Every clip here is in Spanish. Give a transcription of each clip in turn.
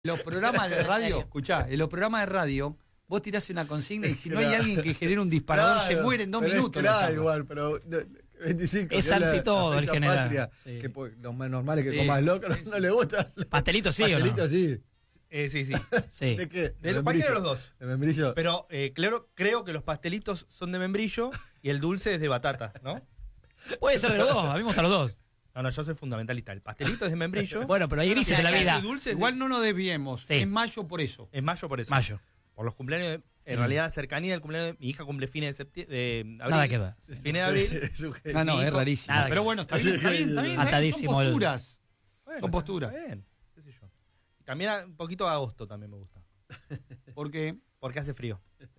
Los programas de radio, escuchá, en los programas de radio, vos tirás una consigna y si no hay alguien que genere un disparador, claro, se muere en 2 minutos. Claro, igual, pero 25 es anti todo el general. Patria, sí. Que lo más normal es que comas loco, no le gusta. Pastelito sí Pastelito o no. sí. Sí. Sí. ¿De qué? De cualquiera de los dos. De membrillo. Pero creo que los pastelitos son de membrillo y el dulce es de batata, ¿no? Puede ser de los dos, a mí me gustan los dos. No, yo soy fundamentalista. El pastelito es de membrillo. Bueno, pero hay grises en la vida. Dulce Igual no nos desviemos, Sí. es mayo por eso. Es mayo por eso. Mayo. Por los cumpleaños, en realidad, cercanía del cumpleaños. Mi hija cumple fines de abril. Nada que ver. Fines de abril. Es un genio. No, Mi es hijo- rarísimo. nada Pero que- bueno, está bien. Atadísimo Son el- posturas. Bueno, Son posturas. está bien, qué sé yo. También un poquito de agosto también me gusta. Porque Porque hace frío.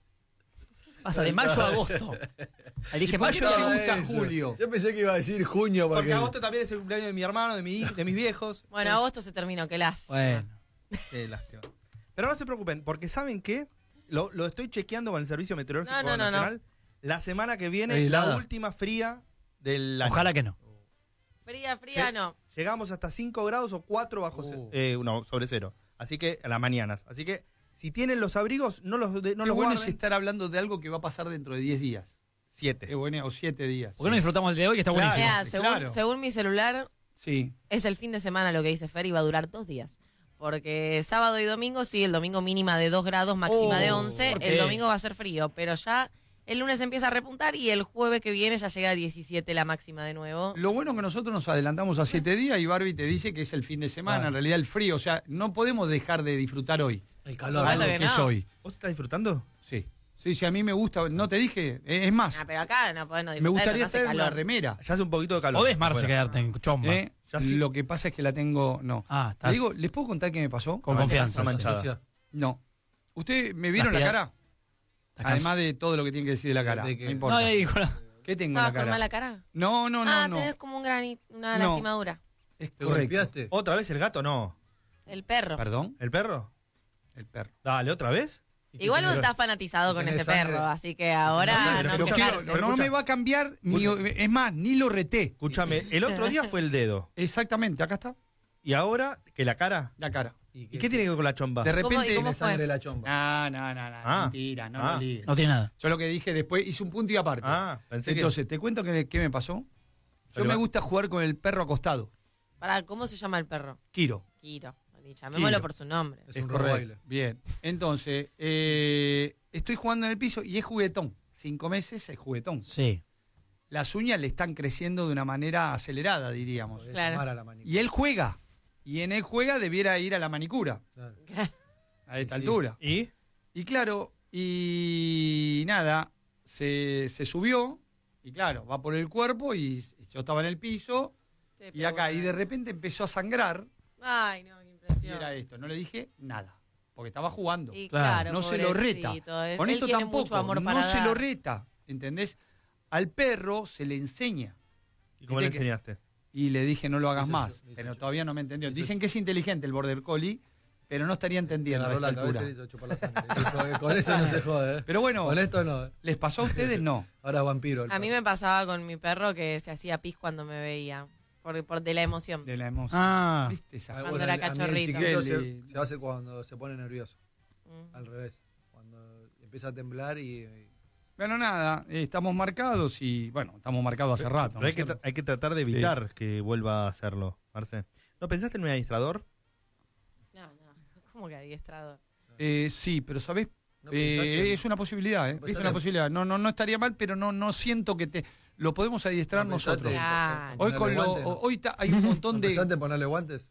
Pasa de mayo a agosto. Ahí dije ¿Y por qué mayo. te No, gusta eso. julio? Yo pensé que iba a decir junio porque. Porque agosto también es el cumpleaños de mi hermano, de mis viejos. Bueno, agosto se terminó, qué lástima. Bueno. Qué lástima. Pero no se preocupen, porque ¿saben qué? Lo estoy chequeando con el Servicio Meteorológico No. Nacional. La semana que viene, Helada. la última fría del año. Ojalá que no. Fría, Sí. no. Llegamos hasta 5 grados o 4 bajo sobre cero. Así que a las mañanas. Así que si tienen los abrigos, no los Lo los bueno guarden. es estar hablando de algo que va a pasar dentro de 10 días. 7. O 7 días. ¿Por qué no disfrutamos el de hoy que está Claro. buenísimo? Mira, claro. según mi celular, Sí. es el fin de semana lo que dice Fer y va a durar 2 días. Porque sábado y domingo, sí, el domingo mínima de 2 grados, máxima de 11. ¿por El qué? domingo va a ser frío, pero ya el lunes empieza a repuntar y el jueves que viene ya llega a 17 la máxima de nuevo. Lo bueno es que nosotros nos adelantamos a 7 días y Barbie te dice que es el fin de semana, en realidad el frío. O sea, no podemos dejar de disfrutar hoy. El calor. Supuesto Algo que que es no. hoy. ¿Vos estás disfrutando? Sí. Sí, a mí me gusta. No te dije, es más, Ah, pero acá no podés no me disfrutar, gustaría no hace estar en la calor. remera. Ya hace un poquito de calor. Podés, Marce, afuera. quedarte en chomba. Ya sí. Lo que pasa es que la tengo. No. Ah, Le estás digo, ¿les puedo contar qué me pasó? con confianza. Está manchada. Sucia. No. ¿Ustedes me vieron la Estás cara? Estás Además de todo lo que tienen que decir de la cara. De que- No importa. No, le dijo nada. ¿Qué tengo en ¿Estabas la con cara? mala cara? No. Tenés como un una No. lastimadura. Es ¿Te correcto. golpeaste? ¿Otra vez el gato? No. El perro. ¿Perdón? ¿El perro? El perro. Dale, ¿otra vez? Igual vos estás fanatizado con tenés ese sangre. perro, así que ahora sangre, no pero Pero quiero- chocarse. pero no escucha. me va a cambiar, es más, ni lo reté. Escúchame, el otro día fue el dedo. Exactamente, acá está, Y ahora, ¿que la cara? la cara. ¿Y qué tiene que ver con la chomba? De ¿Cómo- repente. y cómo Tiene fue? sangre la chomba. No, Ah. mentira, no Ah. me ligues. No tiene nada. Yo lo que dije después, hice un punto y aparte. Pensé Entonces, te cuento qué me pasó. Yo Pero me va- gusta jugar con el perro acostado. Pará, ¿cómo se llama el perro? Kiro. Kiro. Llamémoslo Kiro. por su nombre. Es un rottweiler. Bien. Entonces, estoy jugando en el piso y es juguetón. 5 meses es juguetón. Sí. Las uñas le están creciendo de una manera acelerada, diríamos. Podés Claro. llamar a la manicura. Y él juega. Y en él juega debiera ir a la manicura. Claro. A esta Sí. altura. ¿Y? Y claro, y nada, se subió, y claro, va por el cuerpo, y yo estaba en el piso, y acá, y de repente empezó a sangrar, Ay, no, qué y impresión. era esto. No le dije nada, porque estaba jugando. Y Claro. claro, No se lo reta. pobrecito, él Con esto tiene tampoco, mucho amor para no se dar. lo reta, ¿entendés? Al perro se le enseña. ¿Y cómo le Viste que- enseñaste? Y le dije, no lo hagas Hizo más, yo, hizo pero yo. todavía no me entendió. Dicen que es inteligente el Border Collie, pero no estaría Te entendiendo a agarró esta la cabeza altura. y hizo chupar la sangre. Dijo, con eso no se jode, ¿eh? Pero bueno, Con esto no. ¿les pasó a ustedes? No. Ahora es vampiro. el A mí perro. me pasaba con mi perro que se hacía pis cuando me veía, de la emoción. De la emoción. Ah. ¿Viste esa? Ah, Cuando era a mí el cachorrito. chiquito Qué se hace cuando se pone nervioso. Mm. Al revés. Cuando empieza a temblar y Bueno, nada, estamos marcados y, bueno, estamos marcados hace rato. Pero hay que tratar de evitar que vuelva a hacerlo, Marce. ¿No pensaste en un adiestrador? No, ¿cómo que adiestrador? Sí, pero ¿sabés? ¿No pensaste? Es una posibilidad, ¿eh? ¿No Es pensaste? una posibilidad. No estaría mal, pero no siento que te... Lo podemos adiestrar ¿No pensaste nosotros. Claro. Hoy con lo, guantes, ¿no? hoy hay un montón ¿No de... pensaste en ponerle guantes?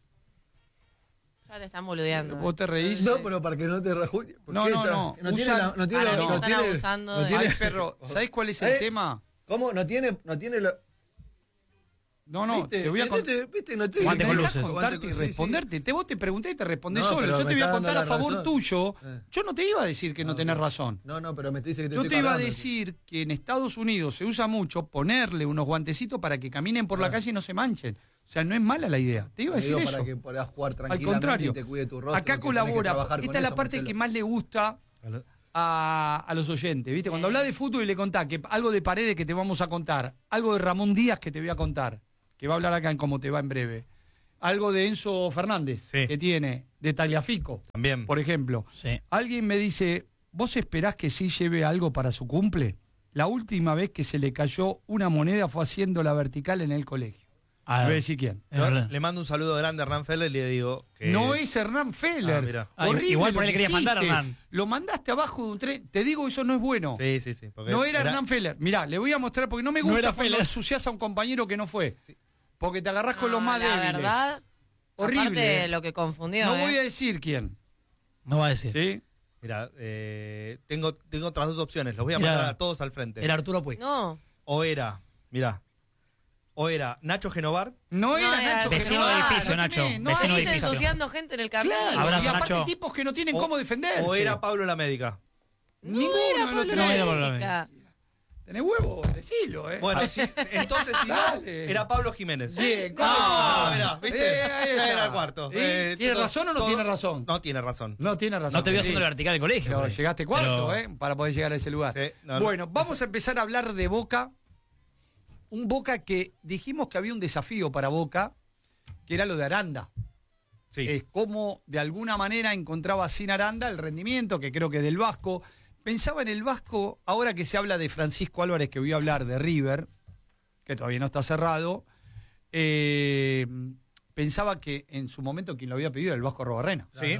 Ya te están boludeando. ¿Vos te reís? No, pero para que no te rajuje. No, no. No tiene Usan- la, no tiene, Para mí no están tiene, abusando no de- tiene- Ay, perro, ¿sabés cuál es el ¿Eh? tema? ¿Cómo? No tiene la... No, ¿Viste? te voy a contar. ¿Viste? No te... Guante ¿Me con dejás luces. contarte y Guante con- sí, responderte? Vos te pregunté y te respondés No, solo. pero Yo me te voy a está dando contar a la favor razón. tuyo. Eh. Yo no te iba a decir que no tenés razón. No, pero me dice que te Yo estoy te iba a cargando. decir que en Estados Unidos se usa mucho ponerle unos guantecitos para que caminen por la calle y no se manchen. O sea, no es mala la idea. Te iba a Te decir digo eso. para que puedas jugar Al tranquilamente contrario, y te cuide tu rostro. acá que tenés que colabora. trabajar con Esta es la eso, parte Marcelo. que más le gusta a los oyentes. ¿Viste? Cuando hablas de fútbol y le contás que algo de Paredes que te vamos a contar, algo de Ramón Díaz que te voy a contar, que va a hablar acá en Cómo Te Va en breve. algo de Enzo Fernández, Sí. que tiene, de Tagliafico, También. por ejemplo. Sí. Alguien me dice, ¿vos esperás que sí lleve algo para su cumple? La última vez que se le cayó una moneda fue haciendo la vertical en el colegio. Ah, No voy a decir quién. es Yo verdad. le mando un saludo grande a Hernán Feller y le digo que... No es Hernán Feller. Ah, mirá. Ah, Horrible igual por lo ahí le que querías mandar, hiciste. Hernán. Lo mandaste abajo de un tren. Te digo, eso no es bueno. Sí, sí, sí. porque No era Hernán Feller. Mirá, le voy a mostrar porque no me No gusta era cuando Feller. ensuciás a un compañero que no fue. Porque te agarrás con los No, más la débiles. verdad, Horrible. aparte lo que confundió, No voy a decir quién. No va a decir. ¿Sí? Mira, tengo otras dos opciones. Los voy a Mirá. mandar a todos al frente. Era Arturo Puig. No, O era Nacho Genovar. No era era Nacho vecino Genovar, de edificio, no Nacho. tenés, no Vecino de hay- seguís edificio. ensuciando gente en el camino. Claro, Abrazo, y aparte Nacho. tipos que no tienen O- cómo defenderse. O era Pablo la Médica. No Ninguno era de los Pablo tres. No era Pablo López. Tenés huevo, decilo, Bueno, sí, entonces si no, Dale. era Pablo Jiménez. Bien, Mirá, ¿viste? ahí está. Era el cuarto. ¿Sí? ¿Tiene razón o no tiene razón? No tiene razón. No tiene razón. No te veo sí. haciendo la vertical del colegio. Pero por ahí. llegaste cuarto, Pero- para poder llegar a ese lugar. Sí, no, Bueno, vamos a empezar a hablar de Boca. Un Boca que dijimos que había un desafío para Boca, que era lo de Aranda. Sí. Es cómo de alguna manera encontraba sin Aranda el rendimiento, que creo que del Vasco. Pensaba en el Vasco, ahora que se habla de Francisco Álvarez, que voy a hablar de River, que todavía no está cerrado, pensaba que en su momento quien lo había pedido era el Vasco Arrobarrena. Sí.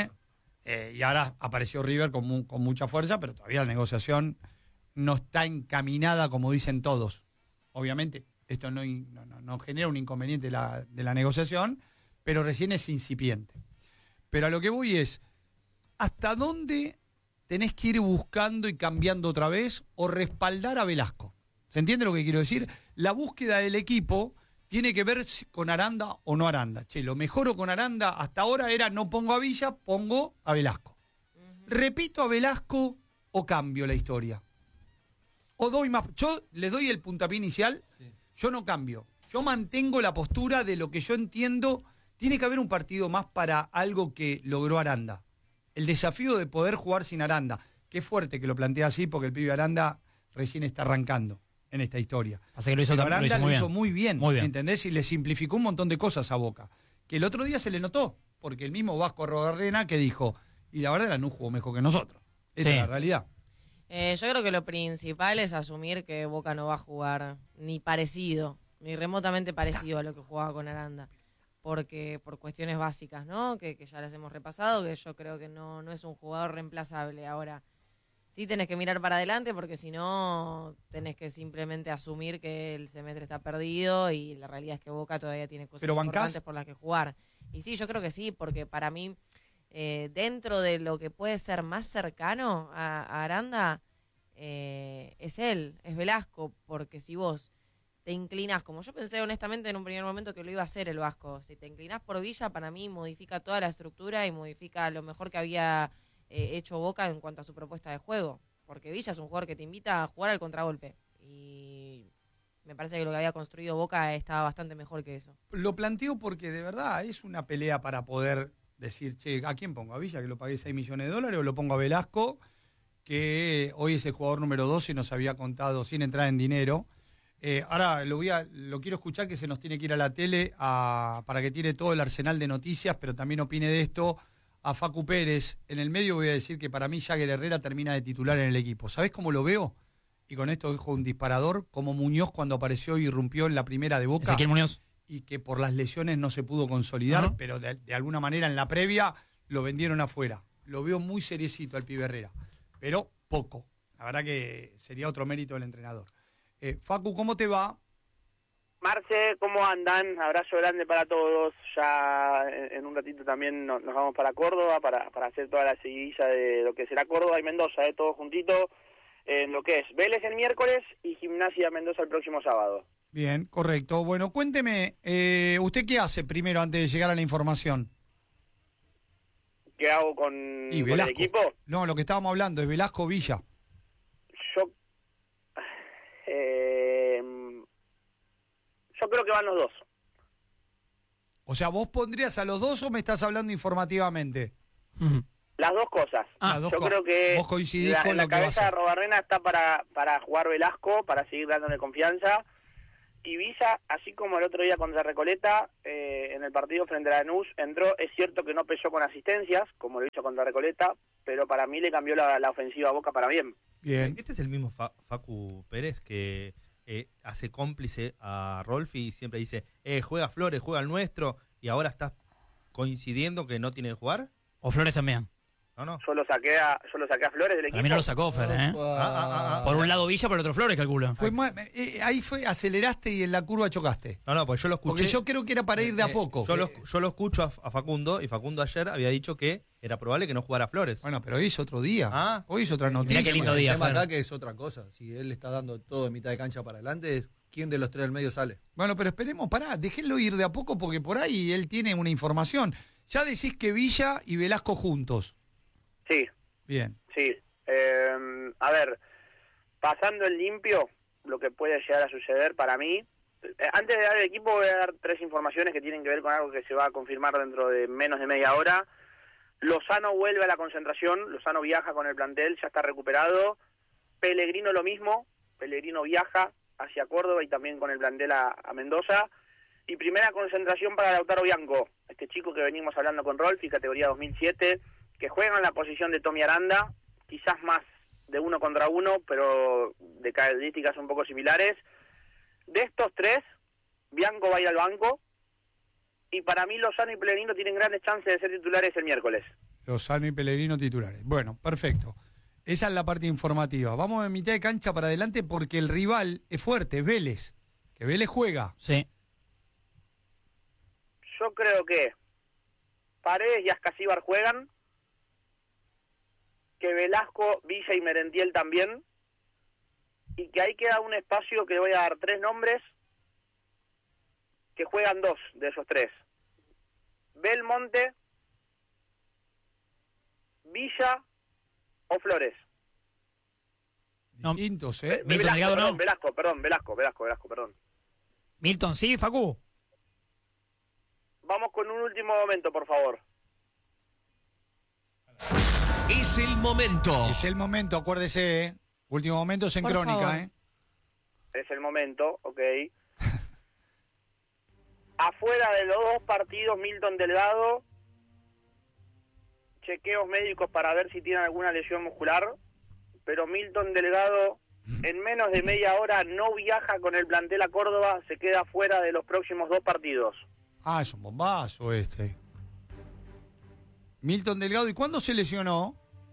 Y ahora apareció River con mucha fuerza, pero todavía la negociación no está encaminada como dicen todos. Obviamente, esto no genera un inconveniente de la negociación, pero recién es incipiente. Pero a lo que voy es, ¿hasta dónde tenés que ir buscando y cambiando otra vez o respaldar a Velasco? ¿Se entiende lo que quiero decir? La búsqueda del equipo tiene que ver con Aranda o no Aranda. Che, lo mejor con Aranda hasta ahora era no pongo a Villa, pongo a Velasco. ¿Repito a Velasco o cambio la historia? O doy más. Yo le doy el puntapié inicial, yo no cambio. Yo mantengo la postura de lo que yo entiendo. Tiene que haber un partido más para algo que logró Aranda. El desafío de poder jugar sin Aranda. Qué fuerte que lo plantea así, porque el pibe Aranda recién está arrancando en esta historia. Así que lo hizo, Pero lo Aranda hizo lo muy hizo bien. muy bien, Muy bien. ¿entendés? Y le simplificó un montón de cosas a Boca. Que el otro día se le notó, porque el mismo Vasco Arrobarrena que dijo, y la verdad Lanús jugó mejor que nosotros. Esta Sí. es la realidad. Yo creo que lo principal es asumir que Boca no va a jugar ni parecido, ni remotamente parecido a lo que jugaba con Aranda. Porque por cuestiones básicas, ¿no? Que ya las hemos repasado, que yo creo que no es un jugador reemplazable. Ahora, sí tenés que mirar para adelante porque si no tenés que simplemente asumir que el semestre está perdido y la realidad es que Boca todavía tiene cosas ¿Pero bancás? importantes por las que jugar. Y sí, yo creo que sí, porque para mí, dentro de lo que puede ser más cercano a Aranda, es él, es Velasco, porque si vos te inclinás, como yo pensé honestamente en un primer momento que lo iba a hacer el Vasco, si te inclinás por Villa, para mí modifica toda la estructura y modifica lo mejor que había hecho Boca en cuanto a su propuesta de juego, porque Villa es un jugador que te invita a jugar al contragolpe y me parece que lo que había construido Boca estaba bastante mejor que eso. Lo planteo porque de verdad es una pelea para poder decir, che, ¿a quién pongo? ¿A Villa, que lo pagué $6 millones, o lo pongo a Velasco, que hoy es el jugador número 2 y nos había contado sin entrar en dinero? Ahora lo quiero escuchar, que se nos tiene que ir a la tele para que tire todo el arsenal de noticias, pero también opine de esto a Facu Pérez. En el medio voy a decir que para mí Jagger Herrera termina de titular en el equipo. ¿Sabés cómo lo veo? Y con esto dejo un disparador, como Muñoz cuando apareció y irrumpió en la primera de Boca. Ezequiel Muñoz. Y que por las lesiones no se pudo consolidar, Ajá. pero de alguna manera en la previa lo vendieron afuera. Lo veo muy seriecito al pibe Herrera, pero poco. La verdad que sería otro mérito del entrenador. Facu, ¿cómo te va? Marce, ¿cómo andan? Abrazo grande para todos. Ya en un ratito también nos vamos para Córdoba para hacer toda la seguidilla de lo que será Córdoba y Mendoza, todo juntito, en lo que es Vélez el miércoles y Gimnasia Mendoza el próximo sábado. Bien, correcto. Bueno, cuénteme, ¿usted qué hace primero antes de llegar a la información? ¿Qué hago con el equipo? No, lo que estábamos hablando es Velasco Villa. Yo creo que van los dos. O sea, ¿vos pondrías a los dos o me estás hablando informativamente? Las dos cosas. Las dos Yo creo que vos coincidís con en la lo que va a cabeza de hacer. Arrobarrena está para jugar Velasco, para seguir dándole confianza. Y Villa, así como el otro día contra Recoleta, en el partido frente a Lanús, entró, es cierto que no pesó con asistencias, como lo hizo contra Recoleta, pero para mí le cambió la ofensiva a Boca para bien. Bien. Este es el mismo Facu Pérez que hace cómplice a Rolfi y siempre dice, juega Flores, juega el nuestro, y ahora estás coincidiendo que no tiene que jugar. O Flores también. No. Yo lo saqué a Flores del equipo. A mí no lo sacó Fer, ¿eh? Por un lado Villa, por el otro Flores, calculo. Ahí aceleraste y en la curva chocaste. No, pues yo lo escuché. Porque yo creo que era para ir de a poco. Yo lo escucho a Facundo, y Facundo ayer había dicho que era probable que no jugara Flores. Bueno, pero hoy es otro día. Hoy es otra noticia. Mirá qué lindo día, El tema Fer. acá que es otra cosa. Si él está dando todo en mitad de cancha para adelante, ¿quién de los tres del medio sale? Bueno, pero esperemos, déjenlo ir de a poco porque por ahí él tiene una información. Ya decís que Villa y Velasco juntos. Sí. Bien. Sí, a ver, pasando en limpio, lo que puede llegar a suceder para mí, antes de dar el equipo voy a dar 3 informaciones que tienen que ver con algo que se va a confirmar dentro de menos de media hora. Lozano vuelve a la concentración, Lozano viaja con el plantel, ya está recuperado. Pellegrino lo mismo, Pellegrino viaja hacia Córdoba y también con el plantel a Mendoza. Y primera concentración para Lautaro Bianco, este chico que venimos hablando con Rolfi, categoría 2007, que juega en la posición de Tommy Aranda, quizás más de 1 contra 1, pero de características un poco similares. De estos 3, Bianco va a ir al banco, y para mí Lozano y Pellegrino tienen grandes chances de ser titulares el miércoles. Lozano y Pellegrino titulares. Bueno, perfecto. Esa es la parte informativa. Vamos de mitad de cancha para adelante porque el rival es fuerte, Vélez. Que Vélez juega. Sí. Yo creo que Paredes y Ascasíbar juegan, que Velasco, Villa y Merentiel también, y que ahí queda un espacio que voy a dar 3 nombres, que juegan 2 de esos 3. Belmonte, Villa o Flores. No. Distintos, ¿eh? Milton Delgado no. Velasco, perdón. Milton, sí, Facu. Vamos con un último momento, por favor. Es el momento. Es el momento, acuérdese, ¿eh? Último momento es en Por Crónica, favor. ¿eh? Es el momento, ok. Afuera de los 2 partidos, Milton Delgado, chequeos médicos para ver si tiene alguna lesión muscular, pero Milton Delgado en menos de media hora no viaja con el plantel a Córdoba, se queda fuera de los próximos 2 partidos. Ah, es un bombazo este. Milton Delgado, ¿y cuándo se lesionó?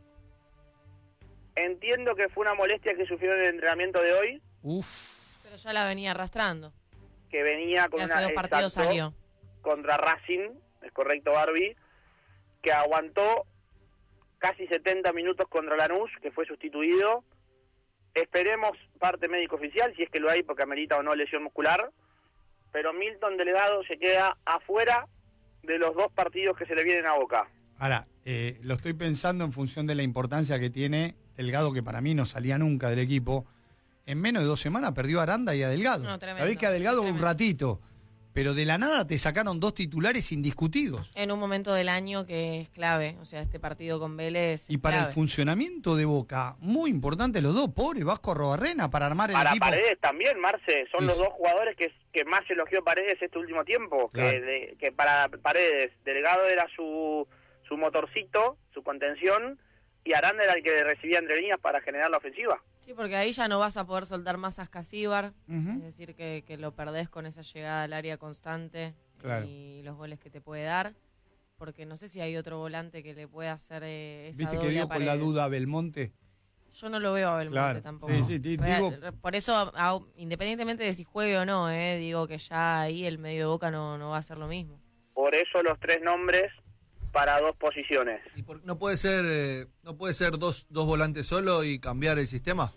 Entiendo que fue una molestia que sufrió en el entrenamiento de hoy, Uf. Pero ya la venía arrastrando. que venía con Que hace una 2 partidos salió. contra Racing, es correcto, Barbie, que aguantó casi 70 minutos contra Lanús, que fue sustituido. Esperemos parte médico oficial, si es que lo hay, porque amerita o no lesión muscular, pero Milton Delgado se queda afuera de los 2 partidos que se le vienen a Boca. Ahora, lo estoy pensando en función de la importancia que tiene Delgado, que para mí no salía nunca del equipo. En menos de 2 semanas perdió a Aranda y a Delgado. No, tremendo, Sabés que a Delgado un tremendo. ratito, pero de la nada te sacaron 2 titulares indiscutidos. En un momento del año que es clave. O sea, este partido con Vélez Y es para clave. el funcionamiento de Boca, muy importante los 2, pobre Vasco Arrobarrena, para armar el Para equipo. Paredes también, Marce, son Sí. los 2 jugadores que más elogió Paredes este último tiempo, Claro. que para Paredes Delgado era su motorcito, su contención, y Aranda era el que recibía entre líneas para generar la ofensiva. Sí, porque ahí ya no vas a poder soltar más a Ascasíbar. Ujú. Es decir, que lo perdés con esa llegada al área constante Claro. y los goles que te puede dar. Porque no sé si hay otro volante que le pueda hacer esa ¿Viste que doble dio a con la Paredes. duda a Belmonte? Yo no lo veo a Belmonte Claro. tampoco. Sí, sí, digo- Por eso, independientemente de si juegue o no, digo que ya ahí el medio de Boca no va a ser lo mismo. Por eso los 3 nombres para 2 posiciones. ¿Y no puede ser dos volantes solo y cambiar el sistema?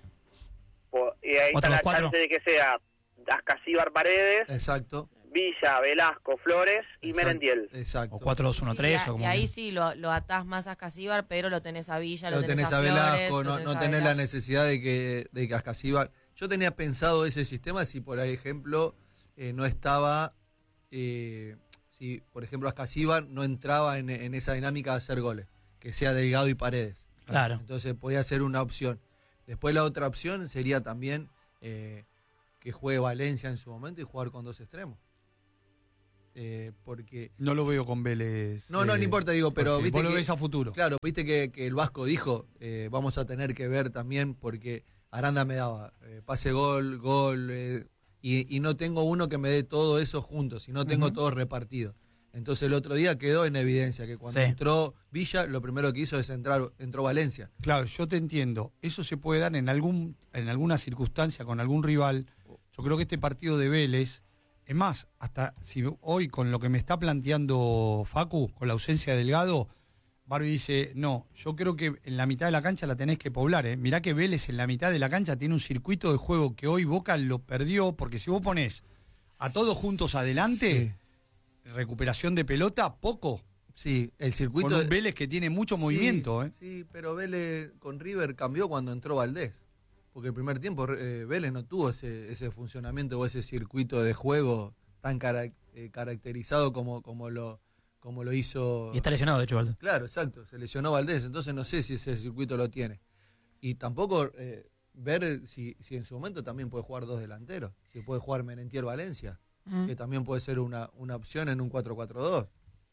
Y ahí está Otros la 4. chance de que sea Ascasíbar Paredes, Exacto. Villa, Velasco, Flores y Merentiel. Exacto. O 4-2-1-3 o y como ahí que- sí lo atás más a Ascasíbar, pero lo tenés a Villa, Lo tenés a Flores, Velasco, lo no a tenés la Velasco. necesidad de que Ascasíbar... Yo tenía pensado ese sistema si, por ejemplo, no estaba... si, por ejemplo, Ascasíbar no entraba en esa dinámica de hacer goles, que sea Delgado y Paredes. Claro. Entonces podía ser una opción. Después la otra opción sería también que juegue Valencia en su momento y jugar con 2 extremos. Porque No lo veo con Vélez. no importa, digo, pero Jorge, viste vos lo que, ves a futuro. claro, viste que el Vasco dijo, vamos a tener que ver también, porque Aranda me daba pase gol, y no tengo uno que me dé todo eso juntos, y no tengo todo repartido. Entonces el otro día quedó en evidencia que cuando Sí. entró Villa, lo primero que hizo es entró Valencia. Claro, yo te entiendo. Eso se puede dar en alguna circunstancia con algún rival. Yo creo que este partido de Vélez, es más, hasta si hoy con lo que me está planteando Facu, con la ausencia de Delgado, Barbie dice, no, yo creo que en la mitad de la cancha la tenés que poblar. Mirá que Vélez en la mitad de la cancha tiene un circuito de juego que hoy Boca lo perdió, porque si vos ponés a todos juntos adelante, recuperación de pelota, poco. Sí, el circuito... Con un Vélez que tiene mucho movimiento. Sí, pero Vélez con River cambió cuando entró Valdés. Porque el primer tiempo Vélez no tuvo ese funcionamiento o ese circuito de juego tan caracterizado como lo hizo... Y está lesionado, de hecho, Valdo. Claro, exacto, se lesionó Valdés, entonces no sé si ese circuito lo tiene. Y tampoco ver si en su momento también puede jugar 2 delanteros, si puede jugar Merentiel Valencia, que también puede ser una opción en un 4-4-2.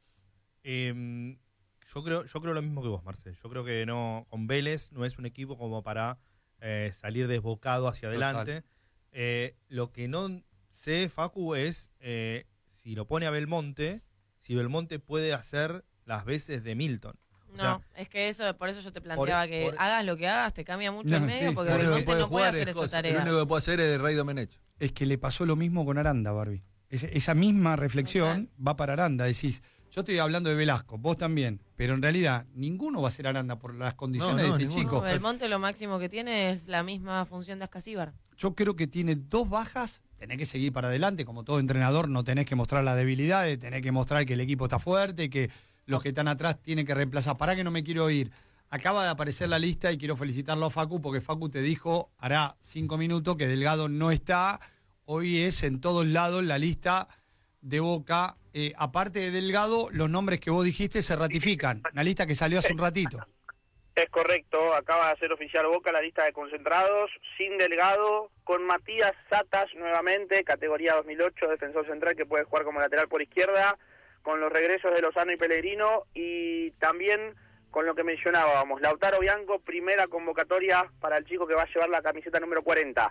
Yo creo lo mismo que vos, Marcel. Yo creo que no, con Vélez no es un equipo como para salir desbocado hacia adelante. Lo que no sé, Facu, es si lo pone a Belmonte, si Belmonte puede hacer las veces de Milton. O sea, Es que por eso yo te planteaba que hagas lo que hagas, te cambia mucho No, el medio, sí, porque Lo único que Belmonte no puede jugar hacer es esa cosa. tarea. Lo único que puede hacer es Rey Domenech. Es que le pasó lo mismo con Aranda, Barbie. Esa misma reflexión va para Aranda. Decís, yo estoy hablando de Velasco, vos también, pero en realidad ninguno va a ser Aranda por las condiciones de este ninguno. chico. No, Belmonte lo máximo que tiene es la misma función de Ascasíbar. Yo creo que tiene 2 bajas, tenés que seguir para adelante, como todo entrenador no tenés que mostrar las debilidades, tenés que mostrar que el equipo está fuerte, que los que están atrás tienen que reemplazar. Pará que no me quiero ir. Acaba de aparecer la lista y quiero felicitarlo a Facu, porque Facu te dijo, hará 5 minutos, que Delgado no está. Hoy es en todos lados la lista de Boca. Aparte de Delgado, los nombres que vos dijiste se ratifican. Una lista que salió hace un ratito. Es correcto, acaba de hacer oficial Boca la lista de concentrados, sin Delgado, con Matías Satas nuevamente, categoría 2008, defensor central que puede jugar como lateral por izquierda, con los regresos de Lozano y Pellegrino, y también con lo que mencionábamos, Lautaro Bianco, primera convocatoria para el chico que va a llevar la camiseta número 40.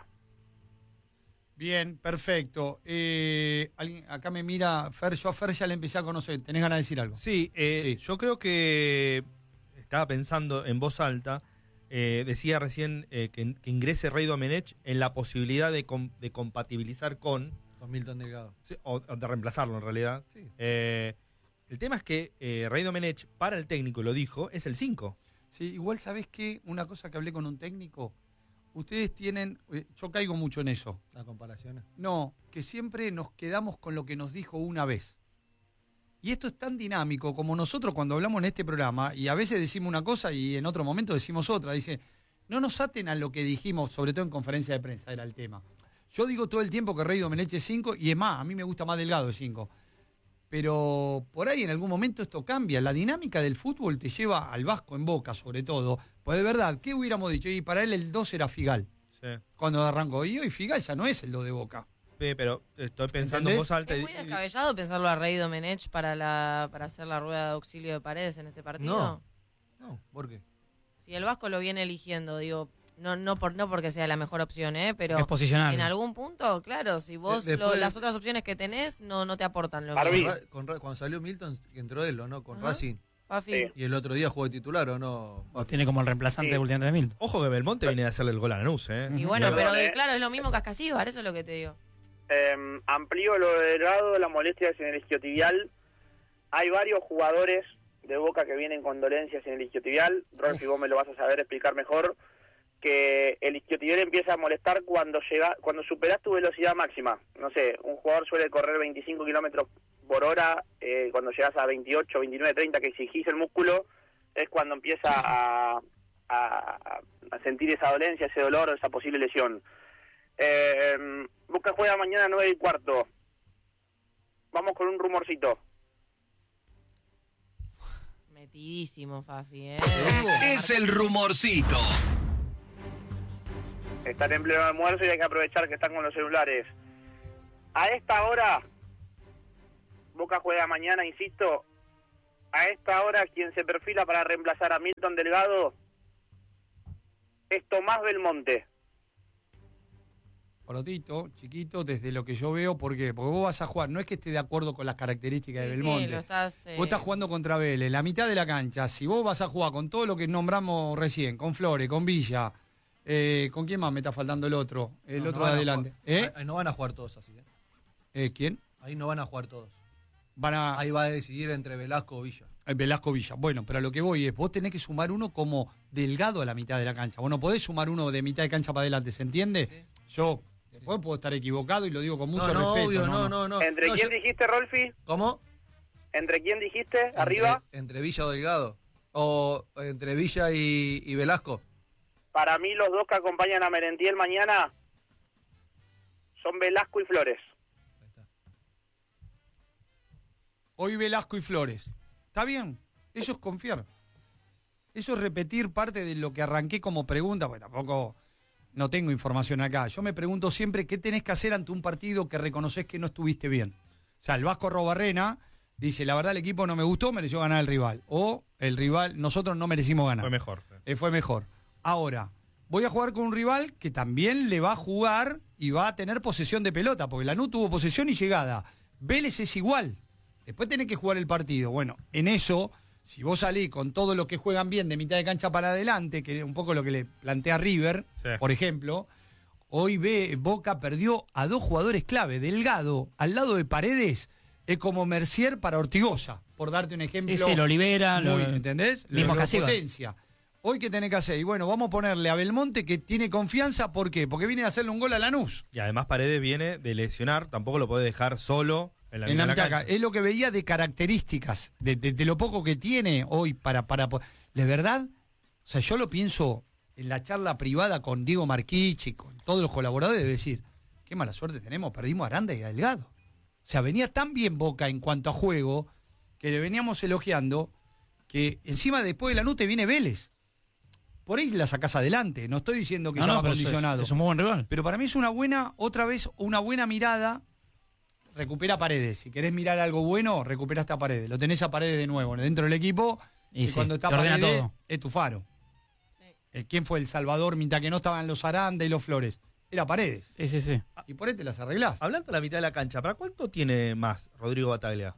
Bien, perfecto. Acá me mira Fer, yo a Fer ya le empecé a conocer. ¿Tenés ganas de decir algo? sí, Sí. yo creo que estaba pensando en voz alta, decía recién que ingrese Rey Domenech en la posibilidad de compatibilizar con Milton Delgado. sí, o de reemplazarlo en realidad. Sí. El tema es que Rey Domenech, para el técnico, lo dijo, es el 5. Sí, igual sabés que una cosa que hablé con un técnico, ustedes tienen, yo caigo mucho en eso. Las comparaciones. No, que siempre nos quedamos con lo que nos dijo una vez. Y esto es tan dinámico como nosotros cuando hablamos en este programa, y a veces decimos una cosa y en otro momento decimos otra. Dice, no nos aten a lo que dijimos, sobre todo en conferencia de prensa, era el tema. Yo digo todo el tiempo que Rey Domenech es 5, y es más, a mí me gusta más Delgado de 5. Pero por ahí en algún momento esto cambia. La dinámica del fútbol te lleva al Vasco en Boca, sobre todo. Pues de verdad, ¿qué hubiéramos dicho? Y para él el 2 era Figal, Sí. cuando arrancó. Y hoy Figal ya no es el 2 de Boca. Pero estoy pensando ¿Entendés? en voz alta. Es muy descabellado pensarlo a Rey Domenech para hacer la rueda de auxilio de Paredes en este partido. No, ¿por qué? Si el Vasco lo viene eligiendo, digo, no porque sea la mejor opción, pero Es posicional. en algún punto, claro, si vos Después- las otras opciones que tenés no te aportan lo Barbie. mismo. Cuando salió Milton, que entró él, ¿o no? Con Ajá. Racing. Fafi. Sí. Y el otro día jugó de titular, ¿o no? Lo tiene como el reemplazante Sí. últimamente de Milton. Ojo que Belmonte viene a hacerle el gol a Lanús, Y bueno, Perdón, pero claro, es lo mismo que Ascasíbar, eso es lo que te digo. Amplío lo de Delgado, las molestias en el isquiotibial. Hay varios jugadores de Boca que vienen con dolencias en el isquiotibial. Rolfi, vos me lo vas a saber explicar mejor. Que el isquiotibial empieza a molestar cuando superás tu velocidad máxima. No sé, un jugador suele correr 25 kilómetros por hora, cuando llegas a 28, 29, 30, que exigís el músculo, es cuando empieza a sentir esa dolencia, ese dolor, esa posible lesión. Boca juega mañana 9:15. Vamos con un rumorcito. Metidísimo, Fafi, Es el rumorcito. Están en pleno almuerzo y hay que aprovechar que están con los celulares. A esta hora, Boca juega mañana, insisto, a esta hora quien se perfila para reemplazar a Milton Delgado es Tomás Belmonte. Porotito, chiquito, desde lo que yo veo, ¿por qué? Porque vos vas a jugar, no es que esté de acuerdo con las características de Belmonte. Sí, lo estás, Vos estás jugando contra Vélez, la mitad de la cancha. Si vos vas a jugar con todo lo que nombramos recién, con Flores, con Villa, ¿con quién más me está faltando el otro? El otro de adelante. Ahí no van a jugar todos así, ¿Quién? Ahí no van a jugar todos. Van a... Ahí va a decidir entre Velasco o Villa. Velasco Villa. Bueno, pero a lo que voy es, vos tenés que sumar uno como Delgado a la mitad de la cancha. Vos no podés sumar uno de mitad de cancha para adelante, ¿se entiende? Sí. Yo después puedo estar equivocado y lo digo con mucho No, respeto. obvio, no. ¿Entre quién dijiste, Rolfi? ¿Cómo? ¿Entre quién dijiste? ¿Arriba? Entre Villa o Delgado. O entre Villa y Velasco. Para mí los dos que acompañan a Merentiel mañana son Velasco y Flores. Ahí está. Hoy Velasco y Flores. ¿Está bien? Eso es confiar. Eso es repetir parte de lo que arranqué como pregunta, porque tampoco no tengo información acá. Yo me pregunto siempre qué tenés que hacer ante un partido que reconoces que no estuviste bien. O sea, el Vasco Robarrena dice, la verdad el equipo no me gustó, mereció ganar el rival. O el rival, nosotros no merecimos ganar. Fue mejor. Fue mejor. Ahora, voy a jugar con un rival que también le va a jugar y va a tener posesión de pelota, porque Lanús tuvo posesión y llegada. Vélez es igual. Después tenés que jugar el partido. Bueno, en eso, si vos salís con todos los que juegan bien de mitad de cancha para adelante, que es un poco lo que le plantea River, Sí. por ejemplo, hoy Boca perdió a dos jugadores clave. Delgado, al lado de Paredes, es como Mercier para Ortigosa, por darte un ejemplo. Sí, lo libera. ¿Entendés? Mismo Lo Casiva. potencia. Hoy, ¿qué tenés que hacer? Y bueno, vamos a ponerle a Belmonte, que tiene confianza. ¿Por qué? Porque viene a hacerle un gol a Lanús. Y además Paredes viene de lesionar, tampoco lo puede dejar solo en la mitad de la cancha. Es lo que veía de características, de lo poco que tiene hoy para. De verdad, o sea, yo lo pienso en la charla privada con Diego Marquichi, con todos los colaboradores, de decir, qué mala suerte tenemos, perdimos a Aranda y a Delgado. O sea, venía tan bien Boca en cuanto a juego, que le veníamos elogiando, que encima después de Lanús te viene Vélez. Por ahí la sacás adelante, no estoy diciendo que ya va pero condicionado. es un muy buen rival. Pero para mí es una buena, otra vez, una buena mirada. Recupera Paredes. Si querés mirar algo bueno, recuperaste a Paredes. Lo tenés a Paredes de nuevo dentro del equipo. Y sí, cuando está te ordena Paredes, todo. es tu faro. Sí. ¿Quién fue el salvador mientras que no estaban los Aranda y los Flores? Era Paredes. Sí. Y por ahí te las arreglás. Hablando de la mitad de la cancha, ¿para cuánto tiene más Rodrigo Bataglia?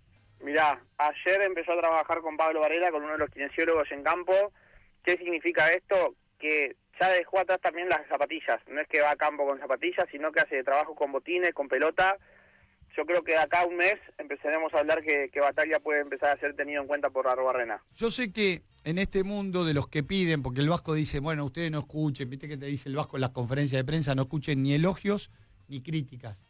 Mirá, ayer empezó a trabajar con Pablo Varela, con uno de los kinesiólogos en campo. ¿Qué significa esto? Que ya dejó atrás también las zapatillas. No es que va a campo con zapatillas, sino que hace trabajo con botines, con pelota. Yo creo que de acá a un mes empezaremos a hablar que Bataglia puede empezar a ser tenido en cuenta por Arrobarrena. Yo sé que en este mundo de los que piden, porque el Vasco dice, bueno, ustedes no escuchen, viste que te dice el Vasco en las conferencias de prensa, no escuchen ni elogios ni críticas.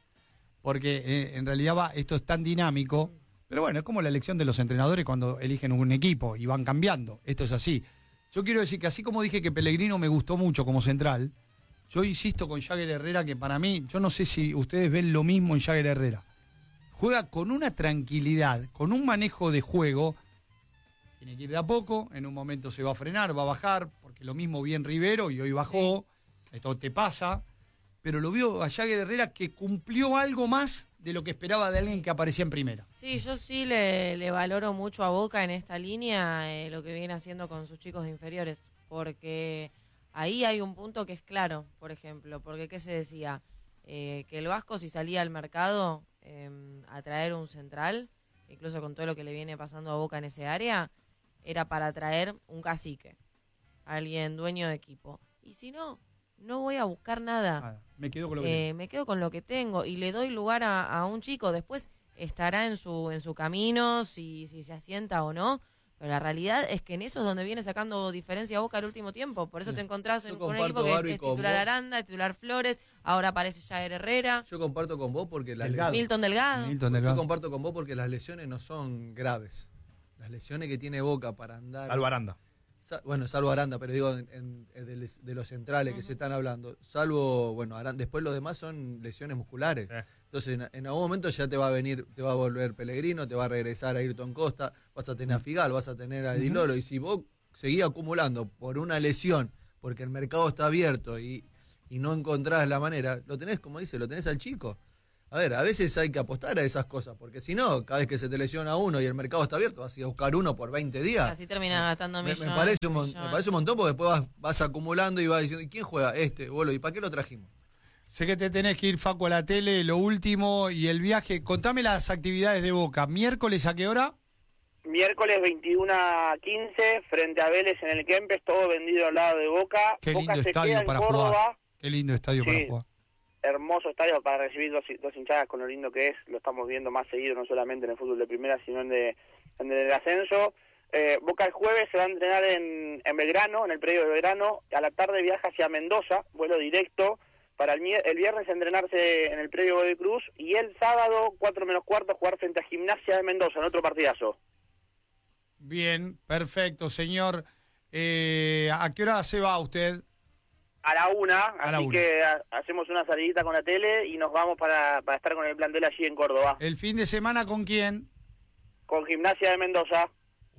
Porque en realidad esto es tan dinámico, pero bueno, es como la elección de los entrenadores cuando eligen un equipo y van cambiando. Esto es así. Yo quiero decir que así como dije que Pellegrino me gustó mucho como central, yo insisto con Jagger Herrera que para mí, yo no sé si ustedes ven lo mismo en Jagger Herrera. Juega con una tranquilidad, con un manejo de juego. Tiene que ir de a poco, en un momento se va a frenar, va a bajar, porque lo mismo bien Rivero y hoy bajó. Esto te pasa. Pero lo vio a Jagger Herrera que cumplió algo más de lo que esperaba de alguien que aparecía en primera. Sí, yo sí le valoro mucho a Boca en esta línea lo que viene haciendo con sus chicos de inferiores, porque ahí hay un punto que es claro, por ejemplo, porque ¿qué se decía? Que el Vasco si salía al mercado a traer un central, incluso con todo lo que le viene pasando a Boca en ese área, era para traer un cacique, alguien dueño de equipo. Y si no, no voy a buscar nada. Me quedo con lo que Me quedo con lo que tengo y le doy lugar a un chico. Después estará en su camino, si se asienta o no. Pero la realidad es que en eso es donde viene sacando diferencia Boca el último tiempo. Por eso te encontrás Yo con un comparto, equipo Barbie, que es con titular vos. Aranda, es titular Flores, ahora aparece Jair Herrera, Yo comparto con vos porque Delgado. Milton Delgado. Milton Yo Delgado. comparto con vos porque las lesiones no son graves. Las lesiones que tiene Boca para andar. Salvo Aranda. Bueno, salvo Aranda, pero digo de los centrales que se están hablando. Salvo, bueno, Aranda, después los demás son lesiones musculares. Sí. Entonces, en algún momento ya te va a volver Pellegrino, te va a regresar a Ayrton Costa, vas a tener a Figal, vas a tener a Di Lolo. Y si vos seguís acumulando por una lesión, porque el mercado está abierto y y no encontrás la manera, lo tenés, como dice, lo tenés al chico. A ver, a veces hay que apostar a esas cosas, porque si no, cada vez que se te lesiona uno y el mercado está abierto, vas a ir a buscar uno por 20 días. Así terminas gastando Me millones. parece un montón, porque después vas acumulando y vas diciendo, ¿y quién juega? Boludo, ¿y para qué lo trajimos? Sé que te tenés que ir, Facu, a la tele, lo último, y el viaje. Contame las actividades de Boca. ¿Miércoles a qué hora? Miércoles 21:15, frente a Vélez en el Kempes, todo vendido al lado de Boca. Qué Boca lindo se estadio queda en para Córdoba. jugar. Qué lindo estadio Sí. para jugar. Hermoso estadio para recibir dos hinchadas con lo lindo que es. Lo estamos viendo más seguido, no solamente en el fútbol de primera, sino en el ascenso. Boca el jueves se va a entrenar en Belgrano, en el predio de Belgrano. A la tarde viaja hacia Mendoza, vuelo directo. Para el viernes entrenarse en el predio Godoy Cruz. Y el sábado, 4 menos cuarto, jugar frente a Gimnasia de Mendoza, en otro partidazo. Bien, perfecto, señor. ¿A qué hora se va usted? A la 1, A la así 1. que hacemos una salidita con la tele y nos vamos para estar con el plantel allí en Córdoba. ¿El fin de semana con quién? Con Gimnasia de Mendoza.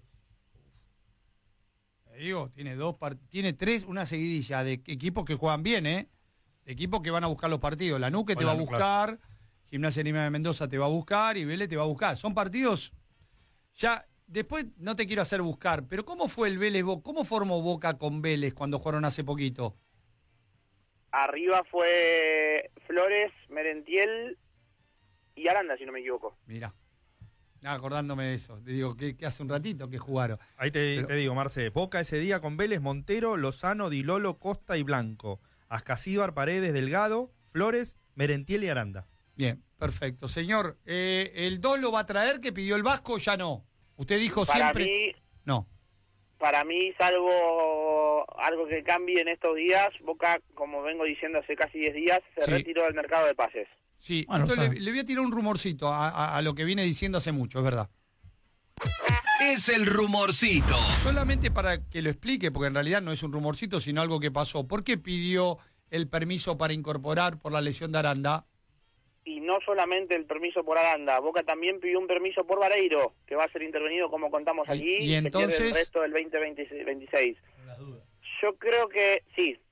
Te digo, tiene tres, una seguidilla de equipos que juegan bien, ¿eh? De equipos que van a buscar los partidos. La Nuque te va a buscar, Gimnasia Lima de Mendoza te va a buscar y Vélez te va a buscar. Son partidos, ya, después no te quiero hacer buscar, pero ¿cómo fue el Vélez? ¿Cómo formó Boca con Vélez cuando jugaron hace poquito? Arriba fue Flores, Merentiel y Aranda, si no me equivoco. Mira, acordándome de eso. Te digo, que hace un ratito que jugaron. Ahí te digo, Marce, Boca ese día con Vélez, Montero, Lozano, Di Lolo, Costa y Blanco. Ascasíbar, Paredes, Delgado, Flores, Merentiel y Aranda. Bien, perfecto. Señor, ¿el 2 lo va a traer que pidió el Vasco? Ya no. Usted dijo siempre... No. Para mí, salvo algo que cambie en estos días, Boca, como vengo diciendo hace casi 10 días, se retiró del mercado de pases. Sí, Bueno, esto le voy a tirar un rumorcito a lo que viene diciendo hace mucho, es verdad. Es el rumorcito. Solamente para que lo explique, porque en realidad no es un rumorcito, sino algo que pasó. ¿Por qué pidió el permiso para incorporar por la lesión de Aranda? Y no solamente el permiso por Aranda, Boca también pidió un permiso por Vareiro, que va a ser intervenido como contamos aquí, y entonces se pierde el resto del 2026. Yo creo que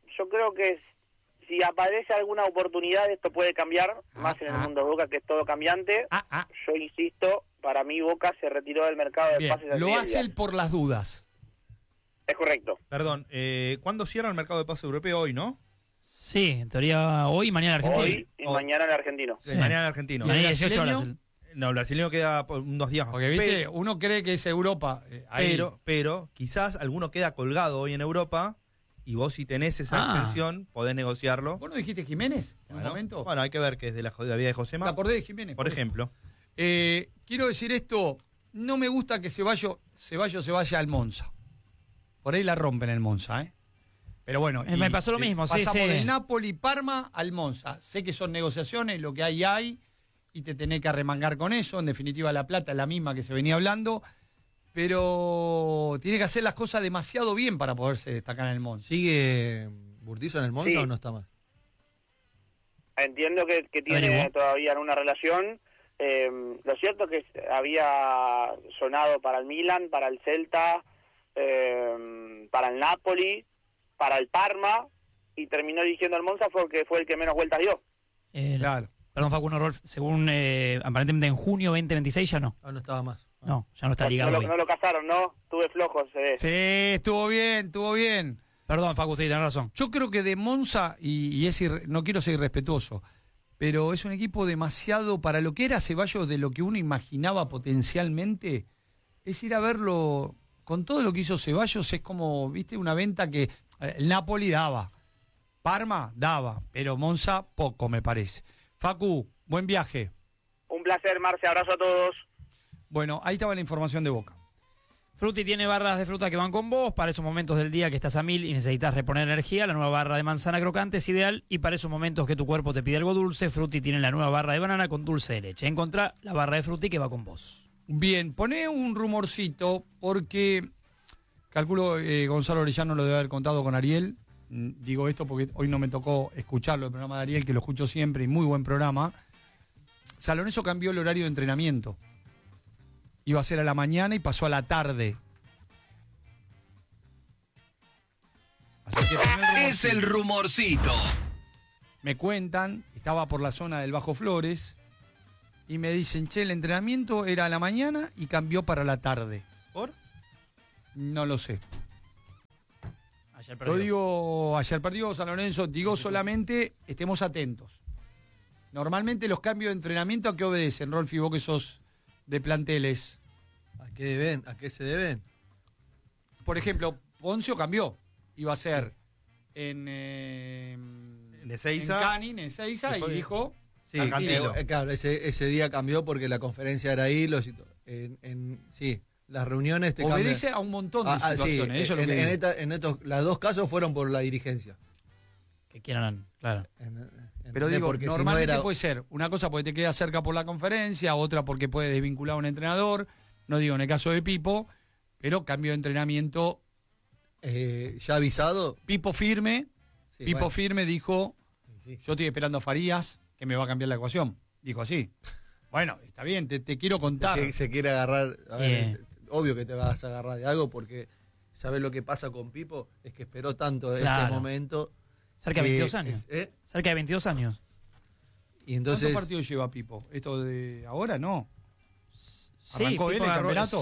si aparece alguna oportunidad esto puede cambiar, más en el mundo de Boca que es todo cambiante. Yo insisto, para mí Boca se retiró del mercado de Bien, pases. hace lo 10 hace días. él por las dudas. Es correcto. Perdón, ¿cuándo cierra el mercado de pase europeo? Hoy, ¿no? Sí, en teoría hoy y mañana en Argentina. Hoy y mañana el argentino. Sí. Mañana el argentino. Y mañana ¿El 18 horas. brasileño? No, el brasileño queda por unos días más. Porque, viste, uno cree que es Europa. Ahí. Pero quizás alguno queda colgado hoy en Europa y vos si tenés esa extensión podés negociarlo. ¿Vos no dijiste Jiménez en un Bueno, momento? bueno, hay que ver que es de la vida de ¿Te Josema. acordé de Jiménez? Por ejemplo. Quiero decir esto, no me gusta que Ceballos se vaya al Monza. Por ahí la rompen el Monza, ¿eh? Pero bueno. Me pasó lo mismo, sí, pasamos sí. del Napoli-Parma al Monza. Sé que son negociaciones, lo que hay, y te tenés que arremangar con eso. En definitiva, la plata es la misma que se venía hablando. Pero tiene que hacer las cosas demasiado bien para poderse destacar en el Monza. ¿Sigue Burdizo en el Monza Sí. o no está más? Entiendo que tiene Averiguó. todavía una relación. Lo cierto es que había sonado para el Milan, para el Celta, para el Napoli, para el Parma, y terminó dirigiendo al Monza porque fue el que menos vueltas dio. Claro. Perdón, Facundo Rolf, según aparentemente en junio 2026 ya no. Ah, no estaba más. No, ya no está ligado No hoy. lo casaron, ¿no? Tuve flojos. Sí, estuvo bien. Perdón, Facu, sí, tenés razón. Yo creo que de Monza, no quiero ser irrespetuoso, pero es un equipo demasiado para lo que era Ceballos, de lo que uno imaginaba potencialmente. Es ir a verlo, con todo lo que hizo Ceballos, es como, viste, una venta que el Napoli daba, Parma daba, pero Monza poco, me parece. Facu, buen viaje. Un placer, Marce. Abrazo a todos. Bueno, ahí estaba la información de Boca. Frutti tiene barras de fruta que van con vos para esos momentos del día que estás a 1000 y necesitas reponer energía. La nueva barra de manzana crocante es ideal, y para esos momentos que tu cuerpo te pide algo dulce, Frutti tiene la nueva barra de banana con dulce de leche. Encontrá la barra de Frutti que va con vos. Bien, poné un rumorcito porque calculo Gonzalo Orellano lo debe haber contado con Ariel. Digo esto porque hoy no me tocó escucharlo, el programa de Ariel, que lo escucho siempre y muy buen programa. San Lorenzo cambió el horario de entrenamiento. Iba a ser a la mañana y pasó a la tarde. Así que Es el rumorcito. me cuentan, estaba por la zona del Bajo Flores, y me dicen, che, el entrenamiento era a la mañana y cambió para la tarde. ¿Por? No lo sé. Ayer Lo digo, ayer perdió San Lorenzo, digo solamente estemos atentos. Normalmente los cambios de entrenamiento, ¿a qué obedecen, Rolfi, vos que sos de planteles? ¿A qué deben? ¿A qué se deben? Por ejemplo, Poncio cambió. Iba a ser en Ezeiza. en Canning, en Ezeiza, y dijo... Sí, Cantilo. claro, ese día cambió porque la conferencia era ahí. Sí, las reuniones te cambian. Obedece a un montón de situaciones. Sí, eso es lo que digo. en estos, las dos casos fueron por la dirigencia. Que quieran, claro. Pero ¿Entendés? digo, Porque si no normalmente era- puede ser una cosa porque te queda cerca por la conferencia, otra porque puede desvincular a un entrenador, no digo en el caso de Pipo, pero cambio de entrenamiento. ya avisado. Pipo firme, Sí, Pipo bueno, firme dijo, sí. yo estoy esperando a Farías, que me va a cambiar la ecuación. Dijo así. Bueno, está bien, te quiero contar. Se quiere agarrar. A ver, Bien. obvio que te vas a agarrar de algo porque ¿sabes lo que pasa con Pipo? Es que esperó tanto Claro. este momento. Cerca de que 22 años. Cerca de 22 años. Y entonces. ¿Cuántos partidos lleva Pipo? ¿Esto de ahora? No. Sí, ¿Arrancó él Pipo el agarró- campeonato?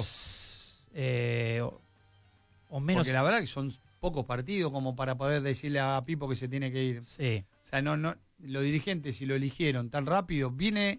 O menos. Porque la verdad que son pocos partidos como para poder decirle a Pipo que se tiene que ir. Sí. O sea, no, los dirigentes, si lo eligieron tan rápido, viene,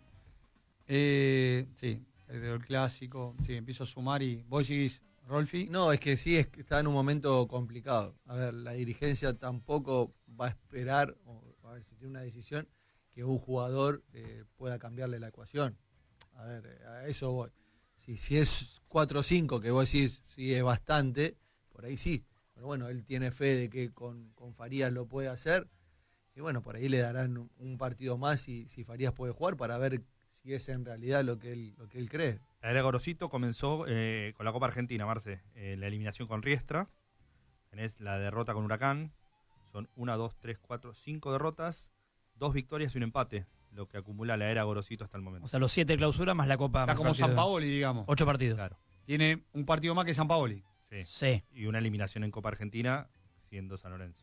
sí, el clásico, sí, empiezo a sumar y vos seguís, Rolfi. No, es que sí, es que está en un momento complicado. A ver, la dirigencia tampoco va a esperar, a ver si tiene una decisión, que un jugador pueda cambiarle la ecuación. A ver, a eso voy. Si es 4-5, que vos decís, sí, es bastante, por ahí sí. Pero bueno, él tiene fe de que con Farías lo puede hacer. Y bueno, por ahí le darán un partido más si Farías puede jugar para ver si es en realidad lo que él cree. La era Gorosito comenzó con la Copa Argentina, Marce. La eliminación con Riestra. Tenés la derrota con Huracán. Son 1, 2, 3, 4, 5 derrotas, 2 victorias y un empate. Lo que acumula la era Gorosito hasta el momento. O sea, los 7 clausura más la Copa. Está más como partido. San Paoli, digamos. 8 partidos. Claro. Tiene un partido más que San Paoli. Sí. Sí. Y una eliminación en Copa Argentina siendo San Lorenzo.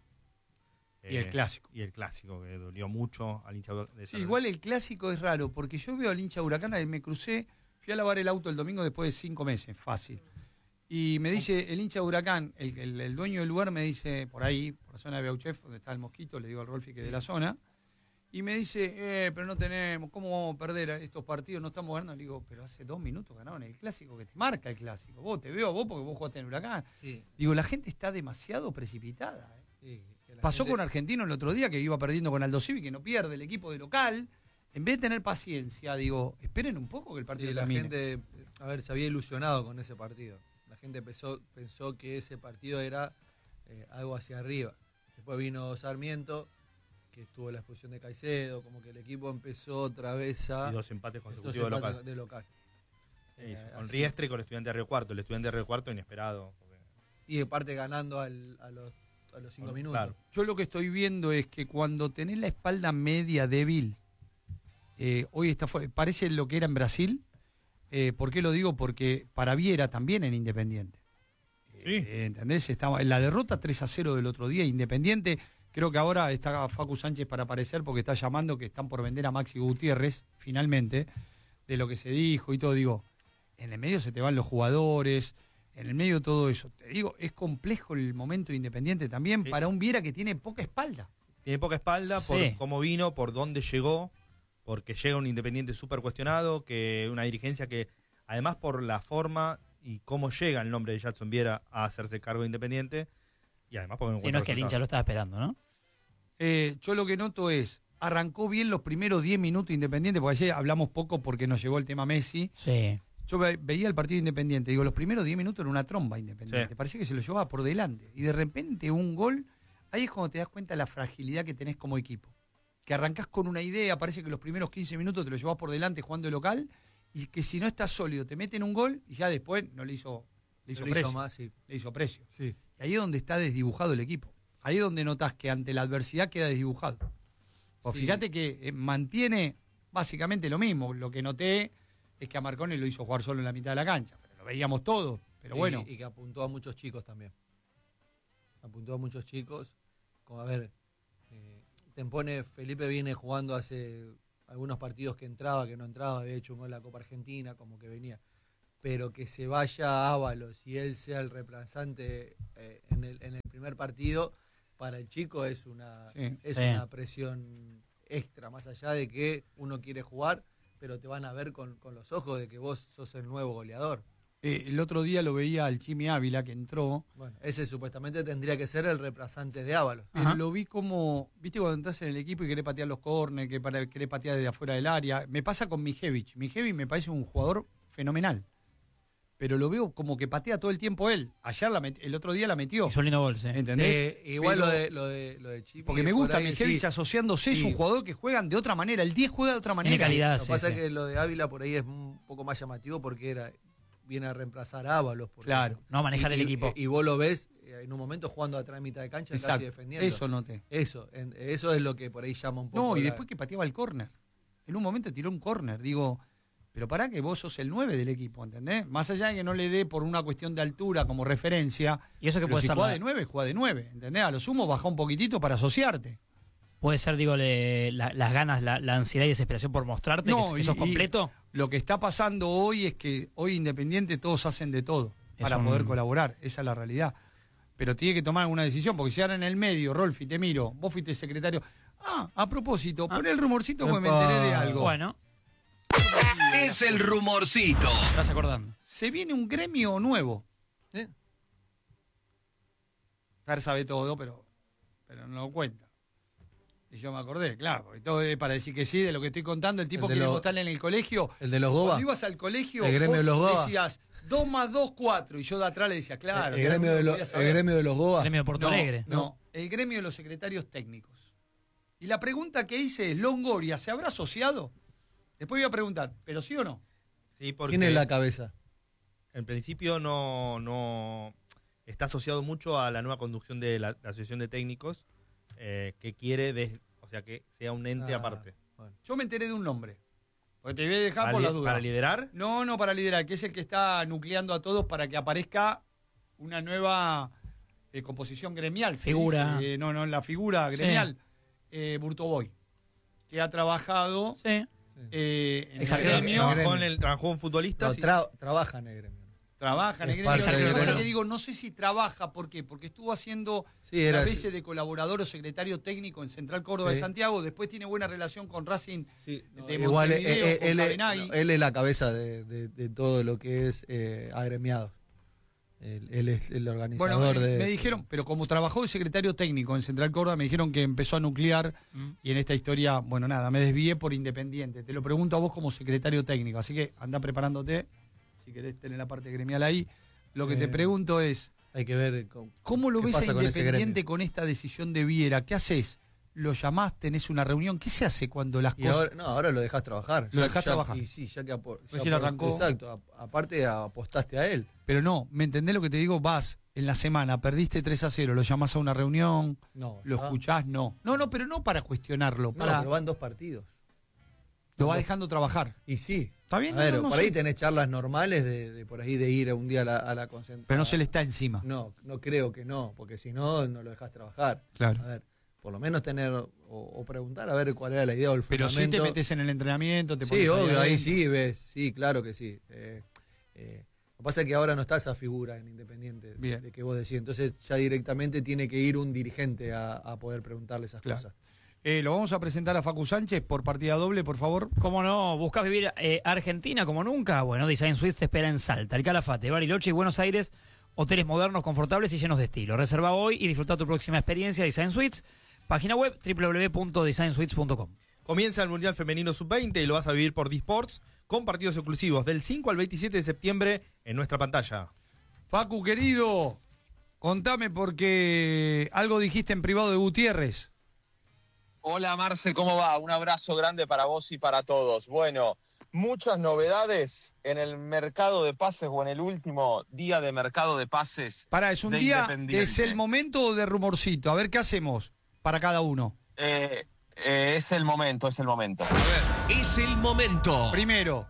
Y el clásico. Y el clásico, que dolió mucho al hincha de San Sí, Lorenzo. igual el clásico es raro, porque yo veo al hincha de Huracán, me crucé, fui a lavar el auto el domingo después de 5 meses, fácil. Y me dice el hincha de Huracán, el dueño del lugar me dice, por ahí, por la zona de Beauchef, donde está el Mosquito, le digo al Rolfi que es de la zona, y me dice, pero no tenemos, ¿cómo vamos a perder a estos partidos? No estamos ganando. Le digo, pero hace 2 minutos ganaron el clásico, que te marca el clásico. Vos, te veo a vos porque vos jugaste en Huracán. Sí, Digo, la gente está demasiado precipitada. sí, que la Pasó gente- con Argentino el otro día, que iba perdiendo con Aldo Civi, que no pierde el equipo de local. En vez de tener paciencia, digo, esperen un poco que el partido Sí, la termine. gente, a ver, se había ilusionado con ese partido. La gente pensó que ese partido era algo hacia arriba. Después vino Sarmiento, que estuvo la expulsión de Caicedo, como que el equipo empezó otra vez a... Y 2 empates estos consecutivos de empates local. de local. Con Así- Riestre y con el Estudiante de Río Cuarto. El Estudiante de Río Cuarto inesperado. porque- Y de parte ganando a los 5 Claro. minutos. Yo lo que estoy viendo es que cuando tenés la espalda media débil, hoy parece lo que era en Brasil. ¿Por qué lo digo? Porque para Viera también en Independiente. Sí. ¿Entendés? Estaba en la derrota 3-0 del otro día, Independiente. Creo que ahora está Facu Sánchez para aparecer porque está llamando que están por vender a Maxi Gutiérrez, finalmente, de lo que se dijo y todo. Digo, en el medio se te van los jugadores, en el medio todo eso. Te digo, es complejo el momento de Independiente también Sí. para un Viera que tiene poca espalda. Tiene poca espalda por Sí. cómo vino, por dónde llegó, porque llega un Independiente súper cuestionado, que una dirigencia que, además por la forma y cómo llega el nombre de Jackson Viera a hacerse cargo de Independiente, y además porque Sí, no es que el hincha lo estaba esperando, ¿no? Yo lo que noto es, arrancó bien los primeros 10 minutos Independiente, porque ayer hablamos poco porque nos llegó el tema Messi. Sí. Yo veía el partido Independiente, digo, los primeros 10 minutos era una tromba Independiente, Sí. parecía que se lo llevaba por delante. Y de repente un gol, ahí es cuando te das cuenta de la fragilidad que tenés como equipo. Que arrancás con una idea, parece que los primeros 15 minutos te lo llevas por delante jugando de local, y que si no estás sólido te meten un gol y ya después no le hizo precio. más, sí. Le hizo precio. Sí. Y ahí es donde está desdibujado el equipo. Ahí es donde notas que ante la adversidad queda desdibujado. Pues Sí. fíjate que mantiene básicamente lo mismo. Lo que noté es que a Marconi lo hizo jugar solo en la mitad de la cancha. Pero lo veíamos todo. Pero bueno, Y que apuntó a muchos chicos también. Apuntó a muchos chicos. Como, a ver, Felipe viene jugando hace algunos partidos que entraba, que no entraba, había hecho un gol en la Copa Argentina, como que venía. Pero que se vaya Ábalos y él sea el reemplazante en el primer partido, para el chico es una presión extra, más allá de que uno quiere jugar, pero te van a ver con los ojos de que vos sos el nuevo goleador. El otro día lo veía al Chimi Ávila, que entró. Bueno, ese supuestamente tendría que ser el reemplazante de Ábalos. Pero lo vi como, viste, cuando entras en el equipo y querés patear los córneres, querés patear desde afuera del área. Me pasa con Mijevich. Mijevich me parece un jugador fenomenal. Pero lo veo como que patea todo el tiempo él. Ayer el otro día la metió. Hizo un lindo gol, sí. ¿Entendés? Igual Pero, lo de Chimi. porque me gusta ahí, Mijevich sí, asociándose, es sí. un jugador que juegan de otra manera. El 10 juega de otra manera. Tiene calidad, Lo que pasa es que lo de Ávila por ahí es un poco más llamativo porque viene a reemplazar a Ábalos. Claro. No a manejar el equipo. Y vos lo ves en un momento jugando atrás en mitad de cancha, Exacto. casi defendiendo. Eso noté. Eso es lo que por ahí llama un poco. No, y después que pateaba el córner. En un momento tiró un córner. Digo, pero pará que vos sos el 9 del equipo, ¿entendés? Más allá de que no le dé por una cuestión de altura como referencia. Y eso que pero puede si ser. juega de 9, ¿entendés? A lo sumo baja un poquitito para asociarte. Puede ser, digo, las ganas, la ansiedad y desesperación por mostrarte, No, que sos completo. Lo que está pasando hoy es que hoy Independiente todos hacen de todo para poder colaborar. Esa es la realidad. Pero tiene que tomar alguna decisión, porque si ahora en el medio, Rolfi, te miro, vos fuiste secretario. A propósito, poné el rumorcito porque me enteré de algo. Bueno, Es el rumorcito. te vas acordando. Se viene un gremio nuevo. Fer sabe todo, pero no lo cuenta. Y yo me acordé, claro, porque todo es para decir que sí, de lo que estoy contando, el tipo que le gustan en el colegio. El de los Goba. Cuando ibas al colegio, El gremio de los vos Goba. decías 2 más 2, 4. Y yo de atrás le decía, claro. El gremio de los Goba. Gremio de Porto Alegre. No, el gremio de los secretarios técnicos. Y la pregunta que hice es, ¿Longoria se habrá asociado? Después voy a preguntar, ¿pero sí o no? Sí, porque ¿Quién es la cabeza? en principio no está asociado mucho a la nueva conducción de la Asociación de Técnicos, que quiere, o sea, que sea un ente aparte. Bueno. Yo me enteré de un nombre. Porque te voy a dejar por la duda. ¿Para liderar? No para liderar, que es el que está nucleando a todos para que aparezca una nueva composición gremial. ¿se Figura. dice? La figura gremial. Burtoboy, que ha trabajado Sí. en el Exacto. gremio. Trabajó en futbolistas. Trabaja en el gremio. Trabaja en el Es gremio. parte Lo del que pasa gremio. es que digo, no sé si trabaja, ¿por qué? Porque estuvo haciendo Sí, a era veces de colaborador o secretario técnico en Central Córdoba de Sí. Santiago, después tiene buena relación con Racing Sí, de igual Montevideo, con Cabenagui. él es la cabeza de todo lo que es agremiados. Él es el organizador Bueno, de... me dijeron, pero como trabajó de secretario técnico en Central Córdoba, me dijeron que empezó a nuclear y en esta historia, bueno, nada, me desvié por Independiente. Te lo pregunto a vos como secretario técnico, así que anda preparándote, si querés tener la parte gremial ahí. Lo que te pregunto es, Hay que ver ¿cómo lo qué ves a pasa con ese Independiente gremio. con esta decisión de Viera? ¿Qué haces? ¿Lo llamás? ¿Tenés una reunión? ¿Qué se hace cuando las Y cosas...? ahora lo dejás trabajar. Lo dejás trabajar. Y sí, ya que Recién arrancó. Exacto, aparte apostaste a él. Pero no, ¿me entendés lo que te digo? Vas en la semana, perdiste 3-0, lo llamás a una reunión, No. lo escuchás, no. No, pero no para cuestionarlo, No, para... pero van 2 partidos. lo va dejando trabajar. Y sí. ¿Está bien? A ver, No por sé. ahí tenés charlas normales de por ahí de ir un día a la concentración. Pero no se le está encima. No creo que no, porque si no, no lo dejás trabajar. Claro. A ver, por lo menos tener o preguntar a ver cuál era la idea o el Pero sí fundamento. te metes en el entrenamiento, te Sí, pones obvio, ahí adentro. sí ves, sí, claro que sí. Lo que pasa es que ahora no está esa figura en Independiente Bien. de que vos decís. Entonces ya directamente tiene que ir un dirigente a poder preguntarle esas Claro. cosas. Lo vamos a presentar a Facu Sánchez por partida doble, por favor. ¿Cómo no? ¿Buscas vivir Argentina como nunca? Bueno, Design Suites te espera en Salta, El Calafate, Bariloche y Buenos Aires. Hoteles modernos, confortables y llenos de estilo. Reserva hoy y disfruta tu próxima experiencia. Design Suites. Página web www.designsuites.com. Comienza el Mundial Femenino Sub-20 y lo vas a vivir por D-Sports con partidos exclusivos del 5 al 27 de septiembre en nuestra pantalla. Facu, querido, contame porque algo dijiste en privado de Gutiérrez. Hola Marce, ¿cómo va? Un abrazo grande para vos y para todos. Bueno, muchas novedades en el mercado de pases o en el último día de mercado de pases. Pará, ¿es un de día, Independiente. es el momento o de rumorcito? A ver, ¿qué hacemos para cada uno? Es el momento, es el momento. Es el momento. Primero,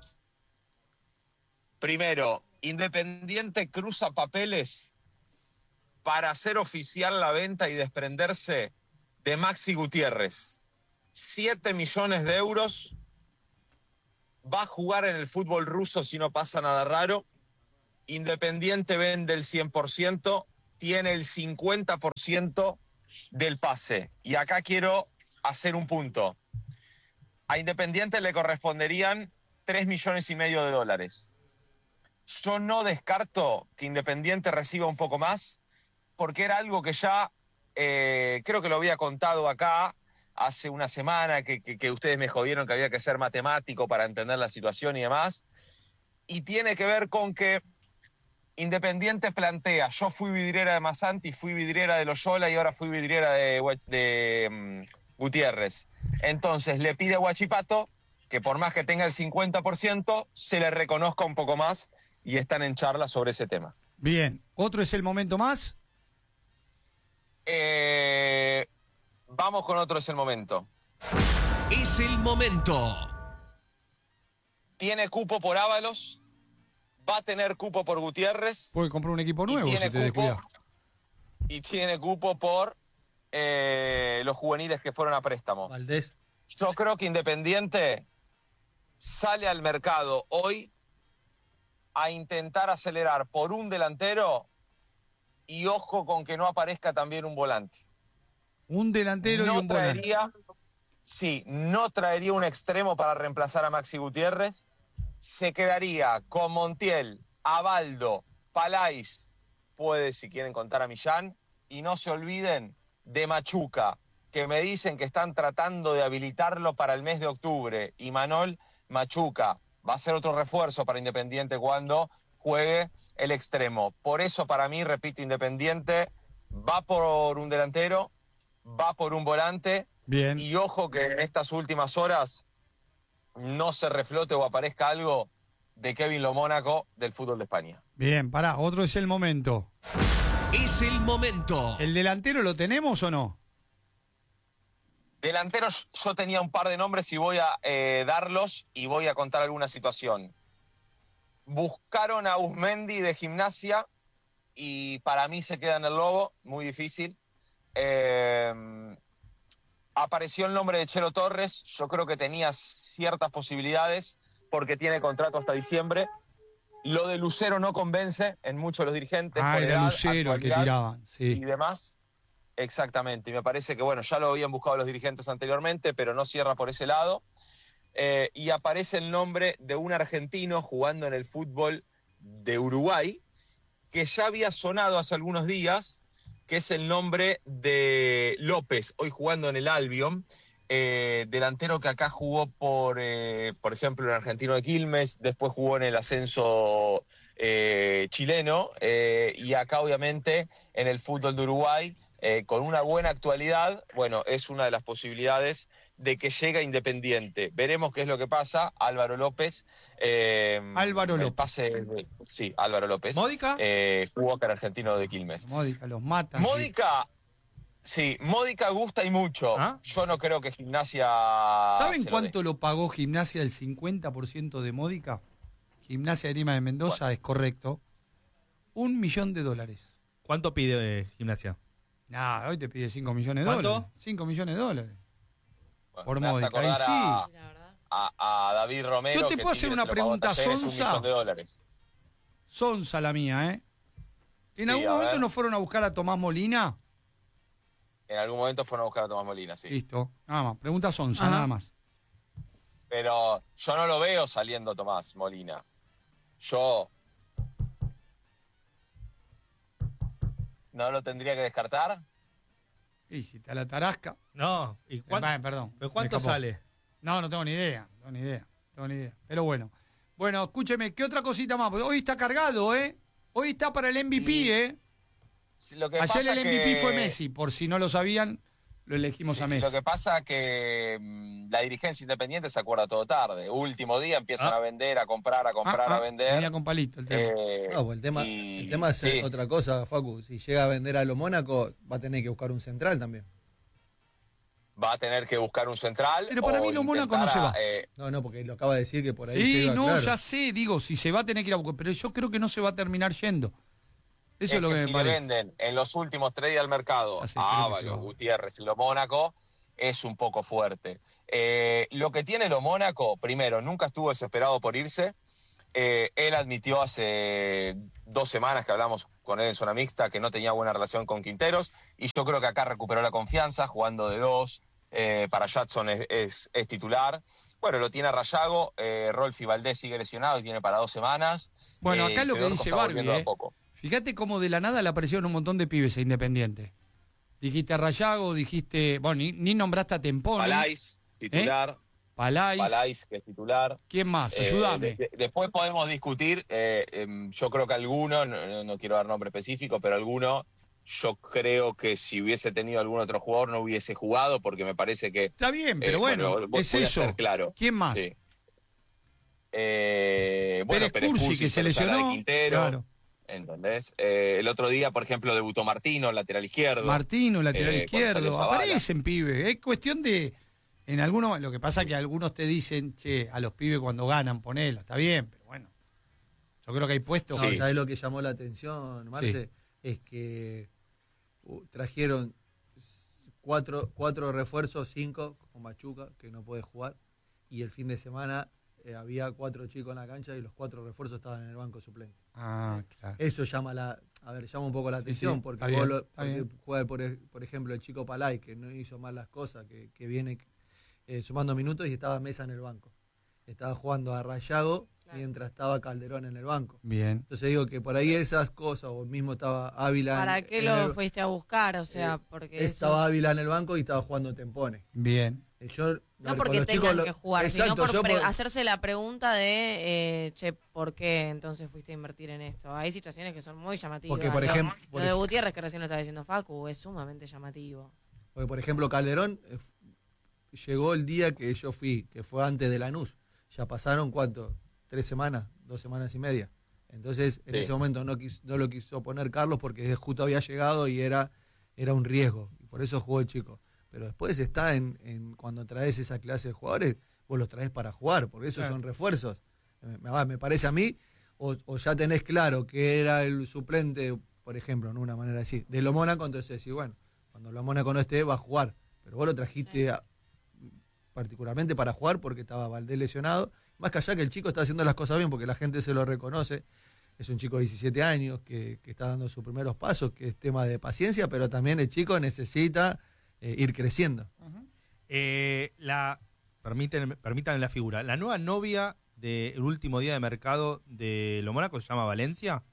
Primero, Independiente cruza papeles para hacer oficial la venta y desprenderse de Maxi Gutiérrez. 7 millones de euros. Va a jugar en el fútbol ruso si no pasa nada raro. Independiente vende el 100%, tiene el 50% del pase. Y acá quiero hacer un punto. A Independiente le corresponderían 3,5 millones de dólares. Yo no descarto que Independiente reciba un poco más, porque era algo que ya, creo que lo había contado acá hace una semana, que ustedes me jodieron que había que ser matemático para entender la situación y demás. Y tiene que ver con que Independiente plantea, yo fui vidriera de Masanti, fui vidriera de Loyola y ahora fui vidriera de Gutiérrez. Entonces le pide a Huachipato que por más que tenga el 50%, se le reconozca un poco más y están en charla sobre ese tema. Bien, ¿otro es el momento más? Vamos con otro, es el momento. Es el momento. Tiene cupo por Ábalos, va a tener cupo por Gutiérrez. Puede comprar un equipo nuevo si te descuidas. Y tiene cupo por los juveniles que fueron a préstamo. Valdés. Yo creo que Independiente sale al mercado hoy a intentar acelerar por un delantero y ojo con que no aparezca también un volante. Un delantero y un volante. Sí, no traería un extremo para reemplazar a Maxi Gutiérrez. Se quedaría con Montiel, Abaldo, Palais, puede si quieren contar a Millán, y no se olviden de Machuca, que me dicen que están tratando de habilitarlo para el mes de octubre. Y Manol Machuca va a ser otro refuerzo para Independiente cuando juegue el extremo. Por eso para mí, repito, Independiente va por un delantero, va por un volante. Bien. Y ojo que en estas últimas horas no se reflote o aparezca algo de Kevin Lo Mónaco del fútbol de España. Bien, pará, otro es el momento. Es el momento. ¿El delantero lo tenemos o no? Delanteros, yo tenía un par de nombres y voy a darlos y voy a contar alguna situación. Buscaron a Uzmendi de Gimnasia y para mí se queda en el Lobo, muy difícil. Apareció el nombre de Chelo Torres, yo creo que tenía ciertas posibilidades porque tiene contrato hasta diciembre. Lo de Lucero no convence en muchos de los dirigentes. Ah, por era edad, Lucero el que actualidad tiraban, sí. y demás. Exactamente, y me parece que bueno, ya lo habían buscado los dirigentes anteriormente, pero no cierra por ese lado. Y aparece el nombre de un argentino jugando en el fútbol de Uruguay, que ya había sonado hace algunos días, que es el nombre de López, hoy jugando en el Albion, delantero que acá jugó por ejemplo, en Argentino de Quilmes, después jugó en el ascenso chileno, y acá obviamente en el fútbol de Uruguay, con una buena actualidad, bueno, es una de las posibilidades de que llegue a Independiente. Veremos qué es lo que pasa. Álvaro López. Álvaro López. Sí, Álvaro López. ¿Módica? Jugó acá en Argentino de Quilmes. Módica, los mata. Módica, sí, Módica gusta y mucho. ¿Ah? Yo no creo que Gimnasia... ¿Saben cuánto lo pagó Gimnasia el 50% de Módica? Gimnasia de Lima de Mendoza, es correcto. $1 millón. ¿Cuánto pide Gimnasia? Nah, hoy te pide $5 millones. ¿Cuánto? $5 millones. Bueno, Por me hace Módica. Ahí acordar sí. La verdad. a David Romero. Yo te que puedo hacer Tigre una se lo pagó a pregunta Talleres, sonsa. $1 millón. Sonsa la mía, ¿eh? ¿En Sí, algún a momento ver. no fueron a buscar a Tomás Molina? En algún momento fueron a buscar a Tomás Molina, sí. Listo. Nada más. Pregunta sonsa, Ajá. nada más. Pero yo no lo veo saliendo Tomás Molina. Yo... ¿No lo tendría que descartar? Y si te la tarasca. No. ¿Y cuánto, Perdón. ¿pero me cuánto escapó. sale? No tengo ni idea. Pero bueno. Bueno, escúcheme, ¿qué otra cosita más? Porque hoy está cargado, ¿eh? Hoy está para el MVP, Sí. ¿eh? Lo que Ayer pasa el MVP que- fue Messi, por si no lo sabían, lo elegimos Sí, a Messi. lo que pasa que la dirigencia independiente se acuerda todo tarde. Último día empiezan a vender, a comprar, a vender. Venía con palito el tema. No, pues el tema es sí. otra cosa, Facu. Si llega a vender a lo Mónaco, va a tener que buscar un central también. Va a tener que buscar un central. Pero para o mí lo Mónaco no se va. No, porque lo acaba de decir que por ahí Sí, llega, no, claro. ya sé, digo, si se va a tener que ir a buscar, pero yo creo que no se va a terminar yendo. Eso es lo que me si parece. le venden en los últimos 3 días al mercado Ya sé, a creo que se Ábalos, va. Gutiérrez y lo Mónaco, es un poco fuerte. Lo que tiene lo Mónaco, primero, nunca estuvo desesperado por irse. Él admitió hace 2 semanas que hablamos con él en zona mixta que no tenía buena relación con Quinteros, y yo creo que acá recuperó la confianza jugando de 2. Para Jadson es titular. Bueno, lo tiene a Rayago. Rolfi Valdés sigue lesionado y tiene para 2 semanas. Bueno, acá lo que Fedorco dice está Barbie, volviendo de a poco. fíjate cómo de la nada le aparecieron un montón de pibes a Independiente. Dijiste a Rayago, dijiste, bueno, ni nombraste a Temponi, Palais, titular. Palais, que es titular. ¿quién más? Ayúdame. Después podemos discutir. Yo creo que alguno, no quiero dar nombre específico, pero alguno, yo creo que si hubiese tenido algún otro jugador no hubiese jugado, porque me parece que... Está bien, pero bueno, voy es a eso. ser claro. ¿Quién más? Sí. Pérez Cursi, que se Sala de lesionó. Quintero, Claro. ¿entendés? El otro día, por ejemplo, debutó Martino, lateral izquierdo. Martino, lateral cuando izquierdo. salió Zavala. Aparecen pibes. Es cuestión de. En algunos, lo que pasa es que algunos te dicen, che, a los pibes cuando ganan, ponela. Está bien, pero bueno. Yo creo que hay puestos. No, que- ¿sabés lo que llamó la atención, Marce? Es que trajeron 4 refuerzos, 5 con Machuca, que no puede jugar, y el fin de semana había 4 chicos en la cancha y los 4 refuerzos estaban en el banco suplente. Ah, claro. Eso llama un poco la atención, sí, porque, está bien, está porque bien. juega, por ejemplo, el chico Palay, que no hizo mal las cosas, que viene sumando minutos y estaba Mesa en el banco. Estaba jugando a Rayago mientras estaba Calderón en el banco. Bien. Entonces digo que por ahí esas cosas, o mismo estaba Ávila. ¿Para qué lo fuiste a buscar? O sea, porque estaba Ávila en el banco y estaba jugando Tempone. Bien. no porque tengan que jugar, sino por yo hacerse la pregunta de, che, ¿por qué entonces fuiste a invertir en esto? Hay situaciones que son muy llamativas. Porque, por ejemplo, Lo de Gutiérrez, que recién lo estaba diciendo Facu, es sumamente llamativo. Porque, por ejemplo, Calderón llegó el día que yo fui, que fue antes de Lanús. Ya pasaron, ¿cuánto? 3 semanas, 2 semanas y media. Entonces, en ese momento no lo quiso poner Carlos porque justo había llegado y era un riesgo. Y por eso jugó el chico. Pero después está en cuando traes esa clase de jugadores, vos los traes para jugar, porque esos son refuerzos. Me parece a mí, o ya tenés claro que era el suplente, por ejemplo, en una manera así, de lo Mónaco, entonces decís, bueno, cuando lo Mónaco no esté, va a jugar. Pero vos lo trajiste particularmente para jugar porque estaba Valdés lesionado. Más que allá que el chico está haciendo las cosas bien porque la gente se lo reconoce. Es un chico de 17 años que está dando sus primeros pasos, que es tema de paciencia, pero también el chico necesita ir creciendo. Permítanme la figura. ¿La nueva novia del último día de mercado de lo Mónaco se llama Valencia?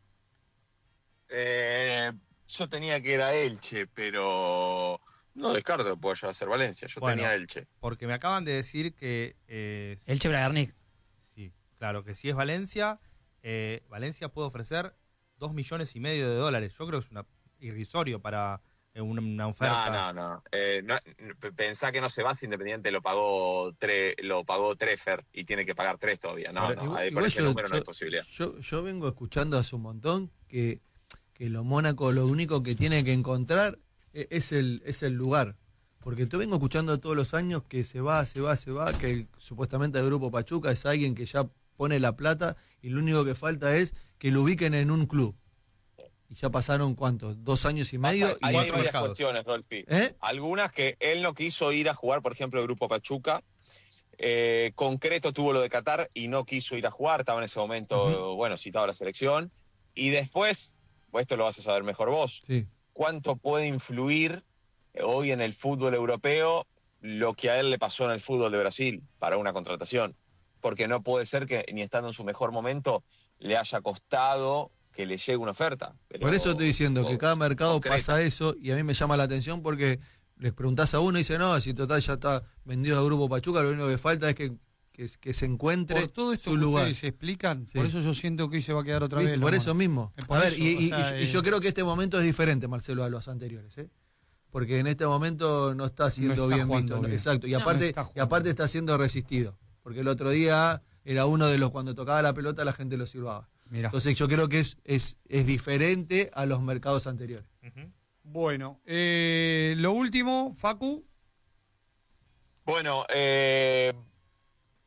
Yo tenía que era Elche, pero no descarto que pueda llegar a ser Valencia. Yo tenía Elche. Porque me acaban de decir que... Elche Bragarnik. Sí, claro, que si es Valencia, Valencia puede ofrecer $2,5 millones. Yo creo que es irrisorio para una oferta. No. Pensá que no se va si Independiente lo pagó Treffer y tiene que pagar 3 todavía. Ahí por ese número no hay posibilidad. Yo vengo escuchando hace un montón que lo Mónaco lo único que tiene que encontrar es el lugar. Porque yo vengo escuchando todos los años que se va, que supuestamente el Grupo Pachuca es alguien que ya pone la plata y lo único que falta es que lo ubiquen en un club. Y ya pasaron, ¿cuántos? 2 años y medio. Hay y varias cuestiones, Rolfi. Algunas que él no quiso ir a jugar, por ejemplo, el Grupo Pachuca. Concreto tuvo lo de Qatar y no quiso ir a jugar. Estaba en ese momento, citado a la selección. Y después, esto lo vas a saber mejor vos. Sí. ¿Cuánto puede influir hoy en el fútbol europeo lo que a él le pasó en el fútbol de Brasil para una contratación? Porque no puede ser que ni estando en su mejor momento le haya costado que le llegue una oferta. Por eso estoy diciendo que cada mercado concreta. pasa eso y a mí me llama la atención porque les preguntás a uno y dice, no, si total ya está vendido al Grupo Pachuca, lo único que falta es que se encuentre Por todo esto su que lugar. ustedes explican, Sí. por eso yo siento que hoy se va a quedar otra vez. ¿Viste? Por Lomona. eso mismo. Por A ver, eso, y o sea, yo creo que este momento es diferente, Marcelo, a los anteriores, ¿eh? Porque en este momento no está siendo está bien jugando visto. bien. Exacto. Y No, aparte, no está jugando aparte bien. está siendo resistido. Porque el otro día era uno de los cuando tocaba la pelota la gente lo silbaba. Mirá. Entonces yo creo que es diferente a los mercados anteriores. Bueno, lo último, Facu. Bueno,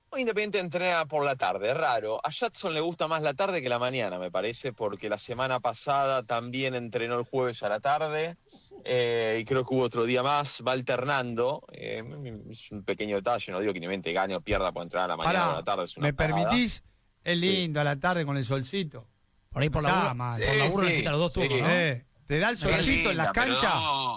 Hoy Independiente entrena por la tarde, raro. A Jadson le gusta más la tarde que la mañana, me parece, porque la semana pasada también entrenó el jueves a la tarde, y creo que hubo otro día más, va alternando. Es un pequeño detalle, no digo que Independiente gane o pierda por entrenar a la mañana o a la tarde. Es una ¿me parada. permitís? Es lindo a la tarde con el solcito. Por ahí por Está la mal. por laburo necesita los dos turnos, ¿no? Te da el solcito en las Linda, pero canchas. no.